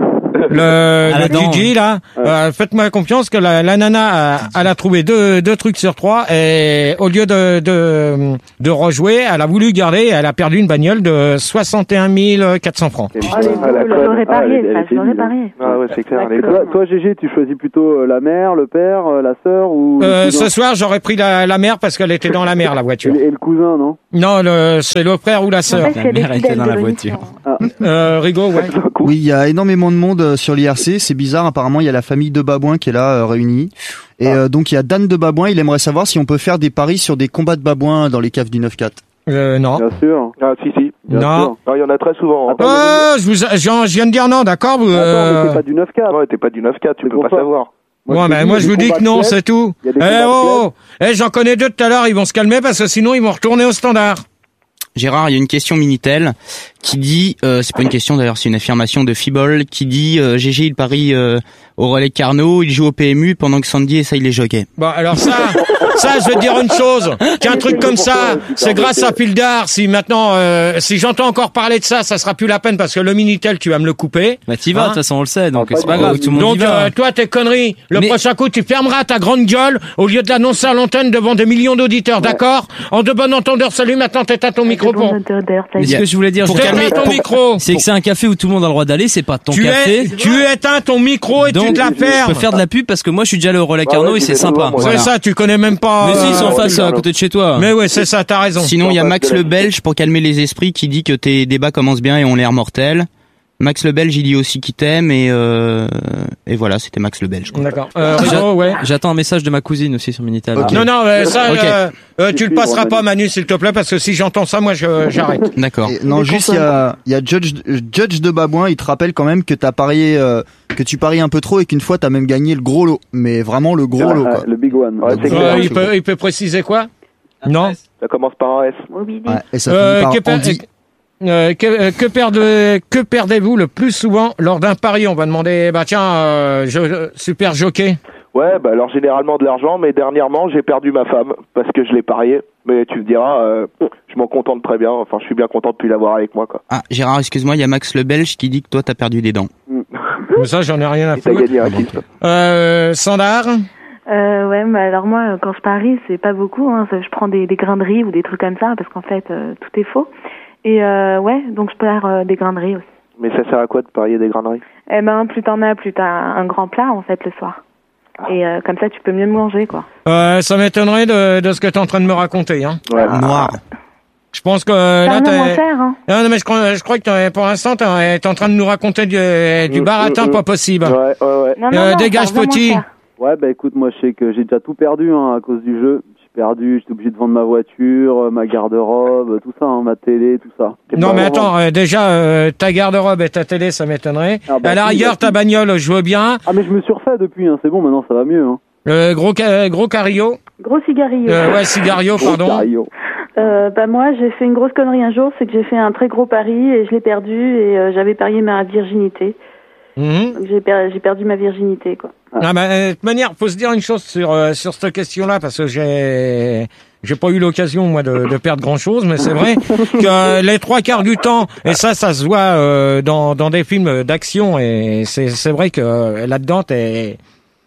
Le, À la le dent, D J là, euh, faites-moi confiance que la, la nana, a, elle a trouvé deux, deux trucs sur trois et au lieu de, de, de rejouer, elle a voulu garder, elle a perdu une bagnole de soixante et un mille quatre cents francs. Ah, les boules, j'aurais parié, ça, j'aurais parié. Ah ouais, c'est clair. Et toi, toi, Gégé, tu choisis plutôt euh, la mère, le père, euh, la sœur ou le Euh, cousin ce soir, j'aurais pris la, la mère parce qu'elle était dans la mer, la voiture. Et le cousin, non? Non, le, c'est le frère ou la sœur. En fait, il y a des fidèles de l'émission. Euh, Rigaud, ouais. Oui, il y a énormément de monde euh, sur l'I R C, c'est bizarre, apparemment il y a la famille de Babouin qui est là euh, réunie. Et euh, donc il y a Dan de Babouin, il aimerait savoir si on peut faire des paris sur des combats de babouins dans les caves du neuf quatre. Euh, non. Bien sûr. Ah, si, si. Non. sûr. Non, il y en a très souvent. Hein. Oh, je vous, je, je viens de dire non, d'accord, vous, Attends, mais euh... t'es pas du neuf quatre. Ouais, t'es pas du neuf quatre, tu C'est peux pour pas ça. savoir. Ouais, je mais te moi dis, je il y vous a des dis que combats non, de c'est tout. Il y a des Eh combats de oh, eh j'en connais deux tout à l'heure, ils vont se calmer parce que sinon ils vont retourner au standard. Gérard, il y a une question Minitel qui dit, euh, c'est pas une question d'ailleurs, c'est une affirmation de Fibol qui dit euh, G G il parie euh, au relais Carnot, il joue au P M U pendant que Sandy essaye les jockeys. Bon, alors ça, ça, je vais te dire une chose, qu'un truc comme ça, c'est grâce à Pildar. Si maintenant, euh, si j'entends encore parler de ça, ça sera plus la peine parce que le Minitel, tu vas me le couper. Bah t'y vas, de Hein toute façon on le sait, donc c'est pas grave, tout le monde Donc y va. euh, toi, tes conneries, le Mais- prochain coup, tu fermeras ta grande gueule au lieu de l'annoncer à l'antenne devant des millions d'auditeurs, d'accord? En de bon entendeur, salut, maintenant t'éteins ton micro pour... Mais ce que je voulais dire, Pour je- calmer ton micro. c'est que c'est un café où tout le monde a le droit d'aller, c'est pas ton Tu café. es, tu éteins ton micro et Donc, tu te la je fermes. peux faire de la pub parce que moi je suis déjà allé au relais Carnot ouais, et j'y c'est vais sympa. souvent, moi. C'est Voilà. ça, tu connais même pas. Mais si, ils sont en euh, face à côté de chez toi. Mais ouais, c'est ça, t'as raison. Sinon, il y a Sans Max pas de le la- Belge pour calmer les esprits qui dit que tes débats commencent bien et ont l'air mortels. Max le Belge, il dit aussi qu'il t'aime et euh, et voilà, c'était Max le Belge. quoi. D'accord. Euh, J'a- Rigaud, ouais. J'attends un message de ma cousine aussi sur Minitel. Ok. Non, non, euh, ça, Ok. euh, euh, tu le passeras pas, Manu, s'il te plaît, parce que si j'entends ça, moi, je, j'arrête. D'accord. Et non, juste il y a, il y a Judge, Judge de Babouin, il te rappelle quand même que t'as parié, euh, que tu paries un peu trop et qu'une fois t'as même gagné le gros lot, mais vraiment le gros Ah, lot ah, quoi. le big one. Ouais, c'est Euh, clair. il peut, il peut préciser quoi? Non. Ça commence par un S. Ouais, et ça Euh, finit que, par per- Andy. euh, que, euh, que, perdez, que perdez-vous le plus souvent lors d'un pari? On va demander, bah tiens, euh, je, super jockey. Ouais, bah alors généralement de l'argent, mais dernièrement j'ai perdu ma femme parce que je l'ai parié. Mais tu me diras, euh, je m'en contente très bien. Enfin, je suis bien content de plus l'avoir avec moi, quoi. Ah, Gérard, excuse-moi, il y a Max le Belge qui dit que toi t'as perdu des dents. Mais ça, j'en ai rien à Et t'as foutre. gagné un titre. Euh, Sandar? Euh, ouais, mais alors moi, euh, quand je parie, c'est pas beaucoup. Hein. Je prends des, des grains de riz ou des trucs comme ça, parce qu'en fait, euh, tout est faux. Et euh, ouais, donc je perds euh, des grains de riz aussi. Mais ça sert à quoi de parier des graineries? Eh ben, plus t'en as, plus t'as un grand plat, en fait, le soir. Et euh, comme ça, tu peux mieux manger, quoi. Euh, ça m'étonnerait de, de ce que t'es en train de me raconter, hein. Ouais. Noir. Je pense que euh, là, Carrément t'es... moins cher, hein. Non, non, mais je crois, je crois que t'es- pour l'instant, t'es t'es en train de nous raconter du, du Mm, baratin mm, pas mm. possible. Ouais, ouais, ouais. Non, non, Euh, non, dégage, ça revient moins petit. cher. Ouais, bah écoute, moi je sais que j'ai déjà tout perdu hein, à cause du jeu. J'ai perdu, j'étais obligé de vendre ma voiture, euh, ma garde-robe, tout ça, hein, ma télé, tout ça. Non, mais attends, euh, déjà, euh, ta garde-robe et ta télé, ça m'étonnerait. Ah bah à la si, rigueur, bah ta si. bagnole, je veux bien. Ah mais je me suis refait depuis, hein, c'est bon, maintenant ça va mieux. Hein. Euh, gros, ca- gros cario. Gros cigarillo. Euh, ouais, cigario, pardon. Cario. Euh, bah moi, j'ai fait une grosse connerie un jour, c'est que j'ai fait un très gros pari et je l'ai perdu et euh, j'avais parié ma virginité. Mhm. Donc j'ai per- j'ai perdu ma virginité, quoi. Ah, bah, euh, de toute manière, faut se dire une chose sur euh, sur cette question-là, parce que j'ai j'ai pas eu l'occasion moi de, de perdre grand-chose, mais c'est vrai que les trois quarts du temps, et ça, ça se voit euh, dans dans des films d'action, et c'est c'est vrai que euh, là-dedans, t'es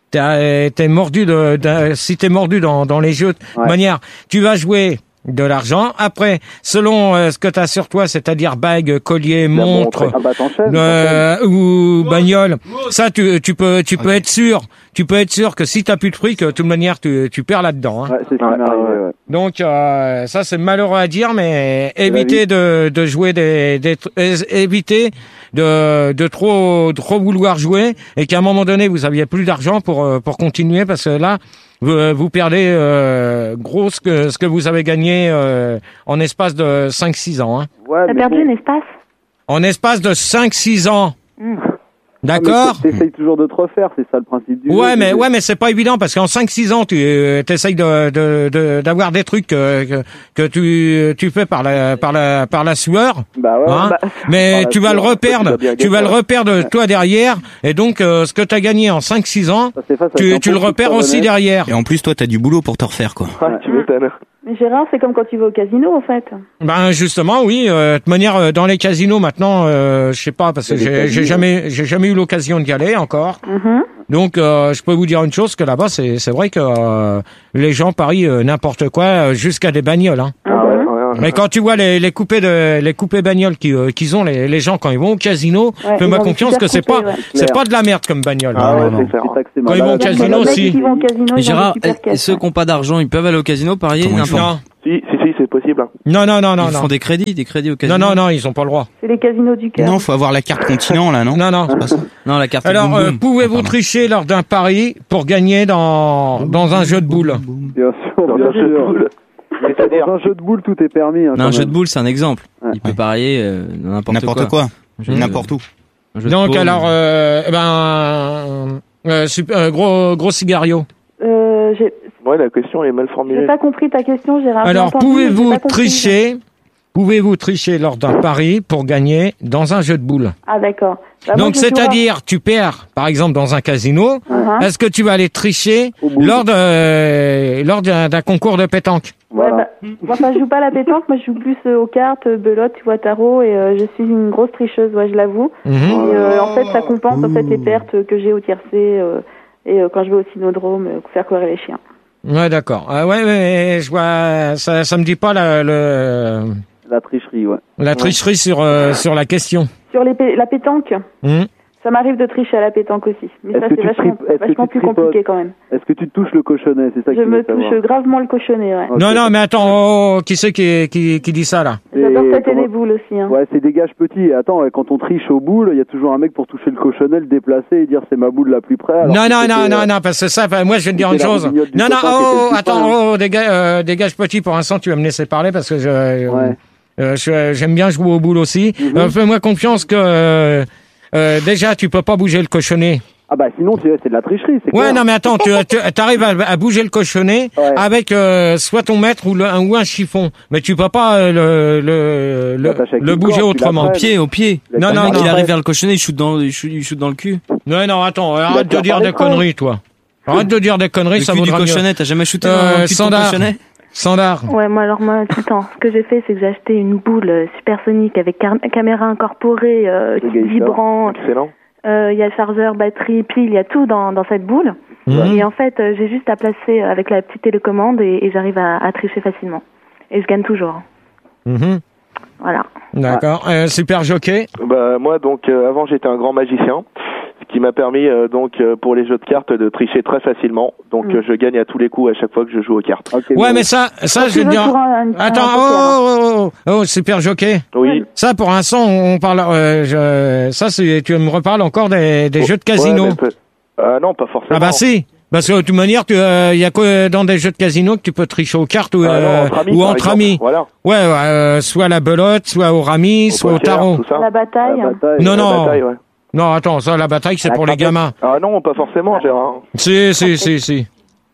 t'es t'es mordu de, de si t'es mordu dans dans les jeux de Ouais. manière, tu vas jouer de l'argent. Après, selon euh, ce que tu as sur toi, c'est-à-dire bague, collier, La montre, montre. Ah bah t'enchaînes. euh, ou bagnole, ça tu tu peux tu peux être sûr, tu peux être sûr que si t'as plus de fric, de toute manière tu tu perds là-dedans. Hein. Ouais, c'est ce qui Ouais, m'est arrivé, ouais, ouais. Donc euh, ça c'est malheureux à dire, mais évitez de de jouer des des tr- é- évitez de de trop trop vouloir jouer et qu'à un moment donné vous aviez plus d'argent pour euh, pour continuer, parce que là vous, vous perdez euh, gros ce que ce que vous avez gagné euh, en espace de cinq six ans. Hein. Ouais, T'as mais perdu bon. un espace En espace de cinq six ans. Hmm. D'accord. Tu essayes toujours de te refaire, c'est ça le principe du jeu. Ouais, mais ouais, mais c'est pas évident parce qu'en cinq six ans, tu euh, essayes de, de, de d'avoir des trucs euh, que que tu tu fais par la par la par la sueur. Bah ouais. Hein, bah, mais par tu vas sueur, le reperdre, tu, tu vas le reperdre toi derrière, et donc euh, ce que t'as gagné en cinq six ans, tu tu le repères aussi derrière. Et en plus, toi, t'as du boulot pour te refaire, quoi. Ouais, tu m'étonnes. Mais Gérard, c'est comme quand tu vas au casino, en fait. Ben justement, oui. Euh, de toute manière, euh, dans les casinos maintenant, euh, je sais pas parce que j'ai j'ai jamais j'ai jamais eu l'occasion d'y aller encore. Mm-hmm. Donc, euh, je peux vous dire une chose que là-bas, c'est c'est vrai que euh, les gens parient euh, n'importe quoi, euh, jusqu'à des bagnoles. Hein. Ah ouais, ouais, ouais. Mais quand tu vois les, les coupés de les coupés bagnoles qui euh, qu'ils ont les, les gens quand ils vont au casino, Ouais, fais-moi ils ont des confiance super que c'est coupés, pas ouais. c'est pas de la merde comme bagnole. Ah Non, ouais, non, c'est non. clair. C'est ça que c'est Quand ils vont au malade. casino Les mecs aussi. qui vont au casino, Mais ils ont Gérard, des super et, et caisses, ceux ouais. qui n'ont pas d'argent, ils peuvent aller au casino parier Comment ils n'importe. Non. Si, si, si, c'est possible. hein. Non, non, non, non, Ils non. font des crédits, des crédits au casino. Non, non, non, ils ont pas le droit. C'est les casinos du cœur. Non, faut avoir la carte continent, là, non? Non, non. C'est pas ça. Non, la carte. Alors, boum, euh, boum. pouvez-vous pardon. tricher lors d'un pari pour gagner dans dans un jeu de boules? Bien sûr, Dans bien un jeu de sûr. boules. Mais c'est-à-dire, Dans un jeu de boules, tout est permis. Hein, Non, quand un jeu même. de boules, c'est un exemple. Ouais. Il peut parier euh, n'importe quoi. N'importe quoi. Un jeu de- N'importe où. un jeu de Donc paume. alors, euh, eh ben, euh, super, euh, gros gros cigario. Euh, j'ai ouais, la question elle est mal j'ai formulée. pas compris ta question, Gérard. J'ai Alors, entendu, mais j'ai pouvez-vous pas compris. tricher? Pouvez-vous tricher lors d'un pari pour gagner dans un jeu de boules? Ah, d'accord. Bah, moi, Donc, je joue à- c'est-à-dire, tu perds, par exemple, dans un casino. Uh-huh. Est-ce que tu vas aller tricher lors de lors d'un d'un concours de pétanque? Ouais, bah, moi, enfin, je joue pas à la pétanque, moi, je joue plus euh, aux cartes, euh, belote, tu vois, tarot, et euh, je suis une grosse tricheuse, ouais, je l'avoue. Mhm. Et euh, en fait, ça compense en fait les pertes que j'ai au tiercé euh, et euh, quand je vais au cynodrome euh, faire courir les chiens. Ouais, d'accord. Ah ouais, mais je vois, ça, ça me dit pas la, le, La tricherie, ouais. la tricherie sur euh, sur la question. Sur les pé- la pétanque, Mhm. ça m'arrive de tricher à la pétanque aussi, mais Est-ce ça que c'est tu vachement, tripes- est-ce que vachement tu plus tripotes compliqué quand même. Est-ce que tu te touches le cochonnet? C'est ça que Je tu veux me touche savoir. gravement le cochonnet, ouais. Ok. Non, non, mais attends, oh, oh, qui c'est qui, qui, qui dit ça, là? J'adore Et tâter comment- les boules aussi. Hein. Ouais, c'est des gages petits. Et attends, ouais, quand on triche aux boules, il y a toujours un mec pour toucher le cochonnet, le déplacer et dire c'est ma boule la plus près. alors Non, que non, c'était, non, euh, non, non, parce que ça, enfin, moi, je vais te dire une c'était la chose. roubignotte du Non, non, copain qui était oh, le plus attends, fin. oh, dégage, euh, dégage petit, pour l'instant, tu vas me laisser parler parce que je, euh, Ouais. euh, je- j'aime bien jouer aux boules aussi. Mhm. Euh, fais-moi confiance que, euh, euh, déjà, tu peux pas bouger le cochonnet. Ah bah sinon, tu sais, c'est de la tricherie, c'est Ouais, clair. non, mais attends, tu, tu arrives à, à bouger le cochonnet Ouais. avec euh, soit ton maître ou, le, un, ou un chiffon, mais tu peux pas euh, le, le, le, L'attaches avec le une bouger corde, tu autrement. Au l'apprêtes. pied, au pied. Non, non, Le mec, non. il arrive vers le cochonnet, il shoot dans, il shoot, il shoot dans le cul. Non, non, attends, arrête de tire dire par des les creux. conneries, toi. Arrête de dire des conneries, Le ça cul du vaudra mieux. cochonnet, t'as jamais shooté Euh, dans le cul de ton Sandar. cochonnet? Sandar. Ouais, moi alors moi tout le temps, ce que j'ai fait c'est que j'ai acheté une boule euh, supersonique avec car- caméra incorporée, euh, Le gars, il vibrant, Excellent. euh, il y a chargeur, batterie, pile, il y a tout dans, dans cette boule. Mhm. Et en fait, euh, j'ai juste à placer avec la petite télécommande et, et j'arrive à, à tricher facilement. Et je gagne toujours. Mhm. Voilà. D'accord. Euh, super jockey. Bah moi donc euh, avant j'étais un grand magicien, ce qui m'a permis euh, donc euh, pour les jeux de cartes de tricher très facilement. Donc Mm. euh, je gagne à tous les coups à chaque fois que je joue aux cartes. Ok, Ouais, bon. mais ça, ça, Quand je tu vais te veux dire. pour un- un- Attends, un oh, oh, oh, oh, super jockey. Oui. Ça, pour l'instant, on parle. Euh, je, ça, c'est. Tu me reparles encore des, des jeux de casino. Ouais, mais peut- Ah non, pas forcément. Ah bah si. Parce que de toute manière, il euh, y a que dans des jeux de casino que tu peux tricher aux cartes ou, Ah non, euh, entre amis, ou par entre exemple. amis. Voilà. Ouais, ouais, euh, soit la belote, soit au rami, soit au poker, tarot. tout ça. La bataille. La bataille. Non, La non. bataille, ouais. Non, attends, ça, la bataille, c'est La pour les crapette. gamins. Ah non, pas forcément, Gérard. Si, si, si, si.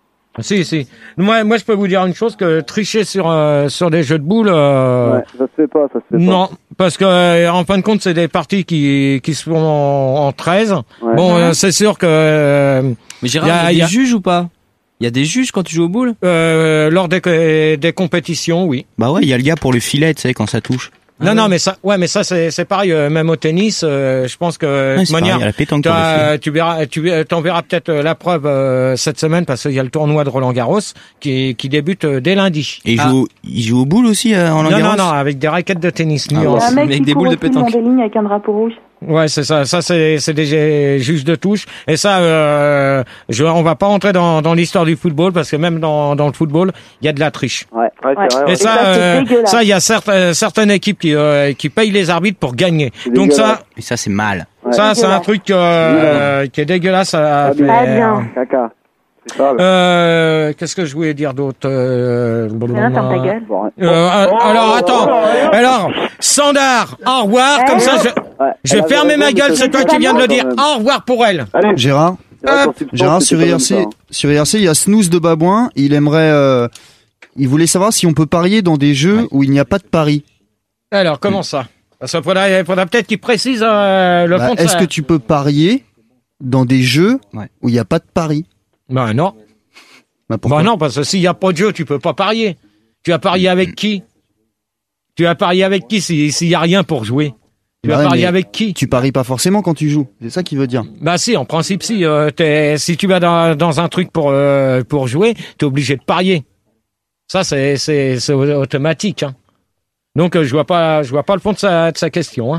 Si, si. Moi, moi, je peux vous dire une chose, que tricher sur, euh, sur des jeux de boules, euh, Ouais, ça se fait pas, ça se fait non. Parce que, euh, en fin de compte, c'est des parties qui, qui se font en, en treize. Ouais. Bon, euh, c'est sûr que, euh, Mais Gérard, Y a- il y a, y des a- juges ou pas? Il y a des juges quand tu joues aux boules? euh, lors des, des compétitions, oui. Bah ouais, il y a le gars pour le filet, tu sais, quand ça touche. Non, Ah non, ouais. mais ça, ouais, mais ça, c'est, c'est pareil, euh, même au tennis, euh, je pense que, de Ouais, toute c'est pareil, manière, à la pétanque, pour le t'as- filet. tu verras, tu euh, t'en verras peut-être euh, la preuve euh, cette semaine parce qu'il y a le tournoi de Roland Garros qui, qui débute euh, dès lundi. Et il Ah. joue, il joue aux boules aussi, euh, en Non, non, Langaros? non, avec des raquettes de tennis. Ah, Il y nuances. a un mec avec qui des court boules de aussi le long pétanque. des lignes avec un drapeau rouge. Ouais, c'est ça. Ça, c'est, c'est des juges de touche. Et ça, euh, je, on va pas rentrer dans, dans l'histoire du football parce que même dans, dans le football, il y a de la triche. Ouais, ouais, c'est vrai. Et Ouais. ça, Et ça, c'est euh, dégueulasse. ça, il y a certaines, certaines équipes qui, euh, qui payent les arbitres pour gagner. Donc ça, Et ça, c'est mal. ça, c'est un truc euh, qui est dégueulasse à, à Pas bien. faire. Pas bien. Caca. C'est ça. Euh, qu'est-ce que je voulais dire d'autre euh, Viens, ferme ta gueule. Bon, euh, Alors attends, alors Sandar, au revoir, comme ça je. Ouais. Je vais Elle fermer avait ma raison, gueule, mais c'est toi ça qui viens de le quand dire. même. Au revoir pour elle. Allez. Gérard, Hop. Gérard sur c'était pas I R C, comme ça, hein. sur I R C, il y a Snooze de Babouin. Il aimerait, euh, il voulait savoir si on peut parier dans des jeux où il n'y a pas de pari. Alors, comment ça? Parce qu'il faudra, il faudra peut-être qu'il précise euh, le Bah, fond de est-ce ça. que tu peux parier dans des jeux où il n'y a pas de pari? Bah non. Bah, pourquoi Bah non, parce que s'il n'y a pas de jeu, tu peux pas parier. Tu as parié avec qui? Tu as parié avec qui si- s'il n'y a rien pour jouer? Tu Bah as ouais, parié mais avec qui? Tu paries pas forcément quand tu joues. C'est ça qu'il veut dire. Bah si, en principe si. Euh, t'es- si tu vas dans, dans un truc pour euh, pour jouer, t'es obligé de parier. Ça c'est c'est c'est au- automatique. Hein. Donc euh, je vois pas je vois pas le fond de sa de sa question. Hein.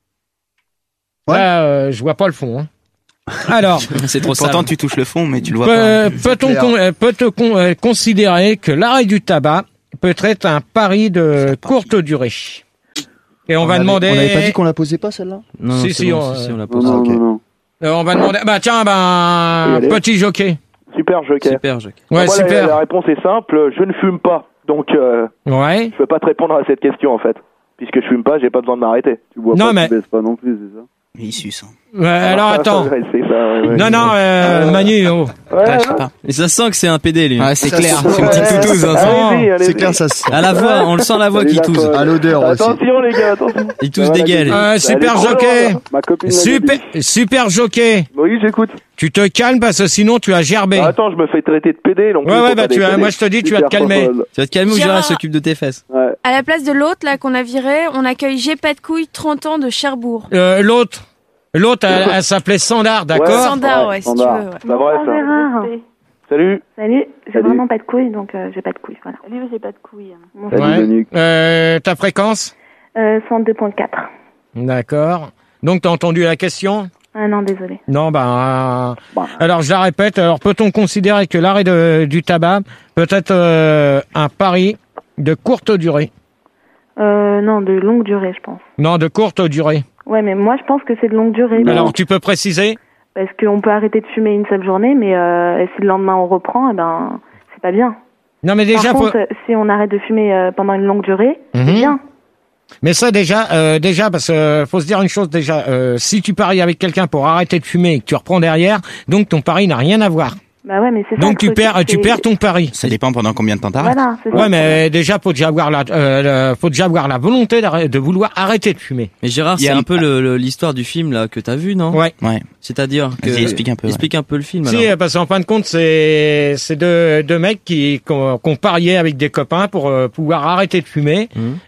Là, euh, je vois pas le fond. Hein. Alors, C'est trop Pourtant, tu touches le fond, mais tu le vois peut, pas. peut-on con- euh, peut-on con- euh, considérer que l'arrêt du tabac peut être un pari de courte durée? Et on, va avait- demander. On n'avait pas dit qu'on la posait pas celle-là? Non, non, Si, c'est si, bon, on, si, si, on la euh, pose. Non, non, non. Euh, on va demander. Bah tiens, ben Oui, allez. petit jockey. Super joker. Super, Jacques. Ouais, Moi, la- super. La, réponse est simple, je ne fume pas. Donc, euh, Ouais. je peux pas te répondre à cette question en fait. Puisque je fume pas, j'ai pas besoin de m'arrêter. Tu bois Non, pas, mais- tu baisses pas non plus, c'est ça? Mais il suce. Hein. Ouais, alors attends. Ouais, c'est ça, ouais, ouais. Non, non, euh, Manu. Oh. Ouais, Ah, je sais pas. Et ça sent que c'est un P D, lui. Ah, c'est Ça, clair. c'est- C'est une petite toutouse. hein, ça. Allez-y, allez-y. C'est clair, ça. se- À la voix, on le sent la voix Allez, qui la tousse. folle. À l'odeur aussi. Attention les gars, attention. Il tousse Ça va, des la gueules. Euh, super Allez, jockey. prends-le, Ma copine l'a Super, dit. super jockey. Oui, j'écoute. Tu te calmes parce que sinon tu as gerbé. Ah, attends, je me fais traiter de P D. Donc Ouais, faut ouais, pas bah tu as, déconner. moi je te dis, tu vas te Super calmer. folle. Tu vas te calmer ou Gérard. Gérard s'occupe de tes fesses? Ouais. À la place de l'autre, là, qu'on a viré, on accueille J'ai pas de couilles, trente ans de Cherbourg. Euh, l'autre, l'autre, elle, elle s'appelait Sandar, d'accord? Ouais. Standard, ouais, si tu veux. standard. Ouais. C'est pas vrai ça. Gérard. Salut. Salut, j'ai Salut. vraiment pas de couilles, donc euh, j'ai pas de couilles, voilà. Lui, j'ai pas de couilles. Bon. Salut, Ouais. Manu. Euh, ta fréquence? Euh, cent deux virgule quatre. D'accord. Donc t'as entendu la question? Ah non, désolé. Non, bah, euh, alors je la répète. Alors peut-on considérer que l'arrêt de- du tabac peut être euh, un pari de courte durée? Euh, non, de longue durée, je pense. Non, de courte durée. Ouais, mais moi, je pense que c'est de longue durée. Alors tu peux préciser? Parce qu'on peut arrêter de fumer une seule journée, mais euh, si le lendemain on reprend, eh ben, c'est pas bien. Non, mais déjà, Par faut... contre, si on arrête de fumer euh, pendant une longue durée, Mhm. c'est bien. Mais ça déjà, euh, déjà parce que euh, faut se dire une chose déjà. Euh, si tu paries avec quelqu'un pour arrêter de fumer et que tu reprends derrière, donc ton pari n'a rien à voir. Bah ouais, mais c'est ça. Donc le tu truc, perds, tu c'est- perds ton pari. Ça dépend pendant combien de temps t'arrêtes. Voilà, c'est ça. Ouais, mais déjà faut déjà avoir la, euh, le- faut déjà avoir la volonté d'arrêter- de vouloir arrêter de fumer. Mais Gérard, Il y c'est a un une- peu le- le- l'histoire du film là que t'as vu, non? Ouais. Ouais. C'est-à-dire que Vas-y, explique un peu, ouais. Explique un peu le film. Si, alors. euh, parce qu'en fin de compte, c'est c'est deux, deux mecs qui qui ont, qui ont parié avec des copains pour euh, pouvoir arrêter de fumer. Mhm.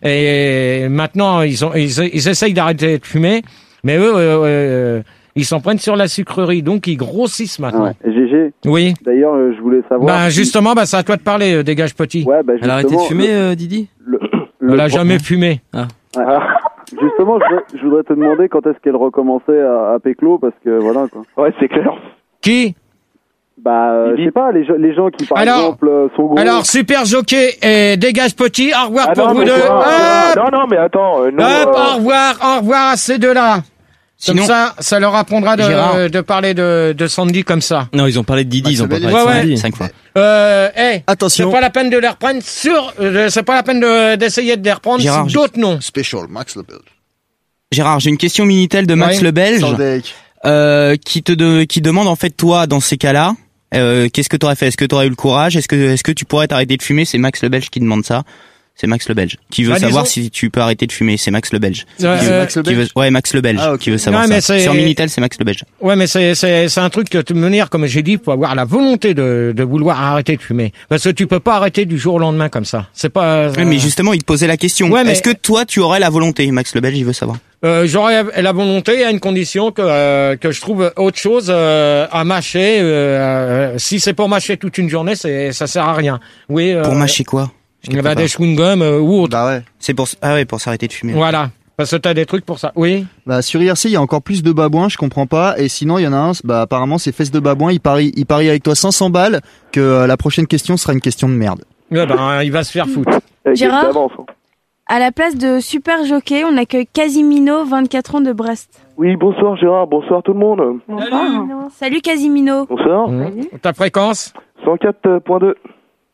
Et maintenant, ils ont ils, ils essayent d'arrêter de fumer, mais eux, euh, euh, ils s'en prennent sur la sucrerie, donc ils grossissent maintenant. Ouais. G G, Oui. d'ailleurs, euh, je voulais savoir. Bah si- justement, bah c'est à toi de parler, euh, dégage petit. Ouais, bah, Elle a arrêté de justement, fumer, le- euh, Didi? le- Elle le a pro- jamais fumé. Ah. Ouais. Justement, je voudrais, je voudrais te demander quand est-ce qu'elle recommençait à, à Péclo, parce que voilà quoi. Ouais, c'est clair. Qui? Bah, euh, je sais pas, les, gens- les gens qui par Alors- exemple euh, sont gros. Alors, super jockey et dégage petit, au revoir Ah pour non, vous mais deux. Gérard, Hop, Gérard, non, non, mais attends. euh, non, hop, euh, au revoir, au revoir à ces deux-là. Comme Sinon- ça, ça leur apprendra Gérard. de, de parler de, de Sandy comme ça. Non, ils ont parlé de Didi, ils ont pas Maxwell, parlé de ouais, Sandy. Cinq fois. Euh, hey, Attention. c'est pas la peine de les reprendre sur, euh, c'est pas la peine de- d'essayer de les reprendre Gérard, sur d'autres noms. Special, Max le Belge. Gérard, j'ai une question Minitel de Max Ouais. le Belge Sandek. euh, qui te de, qui demande en fait toi dans ces cas-là, euh, qu'est-ce que t'aurais fait? Est-ce que t'aurais eu le courage? Est-ce que est-ce que tu pourrais t'arrêter de fumer? C'est Max le Belge qui demande ça. C'est Max le Belge qui veut Bah, savoir disons- si tu peux arrêter de fumer. C'est Max le Belge. Ouais, Qui veut- euh, Max le qui Belge veut- ouais, Max le Belge Ah, ok. qui veut savoir Non, mais ça. c'est- Sur Minitel, c'est Max le Belge. Ouais, mais c'est, c'est, c'est un truc que, de toute manière, comme j'ai dit, il faut avoir la volonté de, de vouloir arrêter de fumer. Parce que tu peux pas arrêter du jour au lendemain comme ça. C'est pas, Ouais, mais justement, il te posait la question. Ouais, mais- Est-ce que toi, tu aurais la volonté? Max le Belge, il veut savoir. Euh, j'aurais la volonté à une condition que euh, que je trouve autre chose euh, à mâcher. Euh, euh, si c'est pour mâcher toute une journée, c'est ça sert à rien. Oui. Euh, Pour mâcher quoi? Je eh comprends ben, pas. des chewing-gums euh, ou autre. Bah ouais. C'est pour ah ouais pour s'arrêter de fumer. Voilà. Parce que t'as des trucs pour ça. Oui. Bah sur I R C, il y a encore plus de babouins, je comprends pas. Et sinon, il y en a un, bah apparemment, c'est Fesses de Babouin. Il parie, il parie avec toi cinq cents balles que euh, la prochaine question sera une question de merde. Eh ben, il va se faire foutre. avec Gérard d'avance, hein. À la place de Super Jockey, on accueille Casimino, vingt-quatre ans de Brest. Oui, bonsoir Gérard, bonsoir tout le monde. Bonsoir. Salut Casimino. Bonsoir. Mmh. Ta fréquence? cent quatre virgule deux.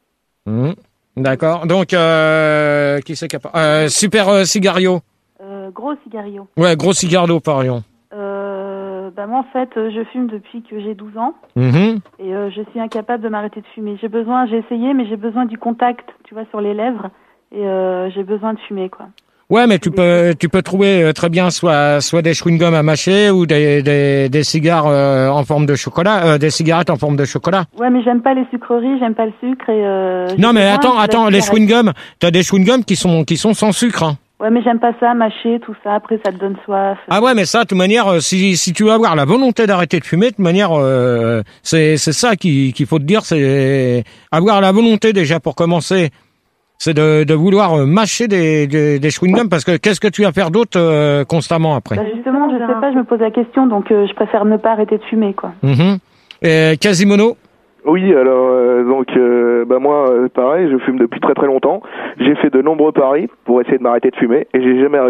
Mmh. D'accord. Donc, euh, qui c'est qui a pas- euh, Super euh, Cigario. Euh, gros cigarillo. Ouais, gros cigarillo par rayon. Euh, bah moi, en fait, euh, je fume depuis que j'ai douze ans. Mhm. Et euh, je suis incapable de m'arrêter de fumer. J'ai besoin, j'ai essayé, mais j'ai besoin du contact, tu vois, sur les lèvres. Et euh, j'ai besoin de fumer, quoi. Ouais, mais tu peux, tu peux trouver euh, très bien soit, soit des chewing-gums à mâcher ou des, des, des cigares euh, en forme de chocolat, euh, des cigarettes en forme de chocolat. Ouais, mais j'aime pas les sucreries, j'aime pas le sucre et. Euh, j'ai Non, mais besoin attends, de la attends, les cigarette. chewing-gums, t'as des chewing-gums qui sont, qui sont sans sucre, hein. Ouais, mais j'aime pas ça, mâcher, tout ça. Après, ça te donne soif. Ah ouais, mais ça, de toute manière, euh, si, si tu veux avoir la volonté d'arrêter de fumer, de toute manière, euh, c'est, c'est ça qu'il, qu'il faut te dire, c'est avoir la volonté déjà pour commencer. C'est de, de vouloir euh, mâcher des, des, des chewing-gums parce que qu'est-ce que tu vas faire d'autre euh, constamment après? Bah justement, je sais pas, je me pose la question, donc euh, je préfère ne pas arrêter de fumer, quoi. Mhm. Et Quasimodo? Oui, alors euh, donc euh, bah moi euh, pareil, je fume depuis très très longtemps. J'ai fait de nombreux paris pour essayer de m'arrêter de fumer et j'ai jamais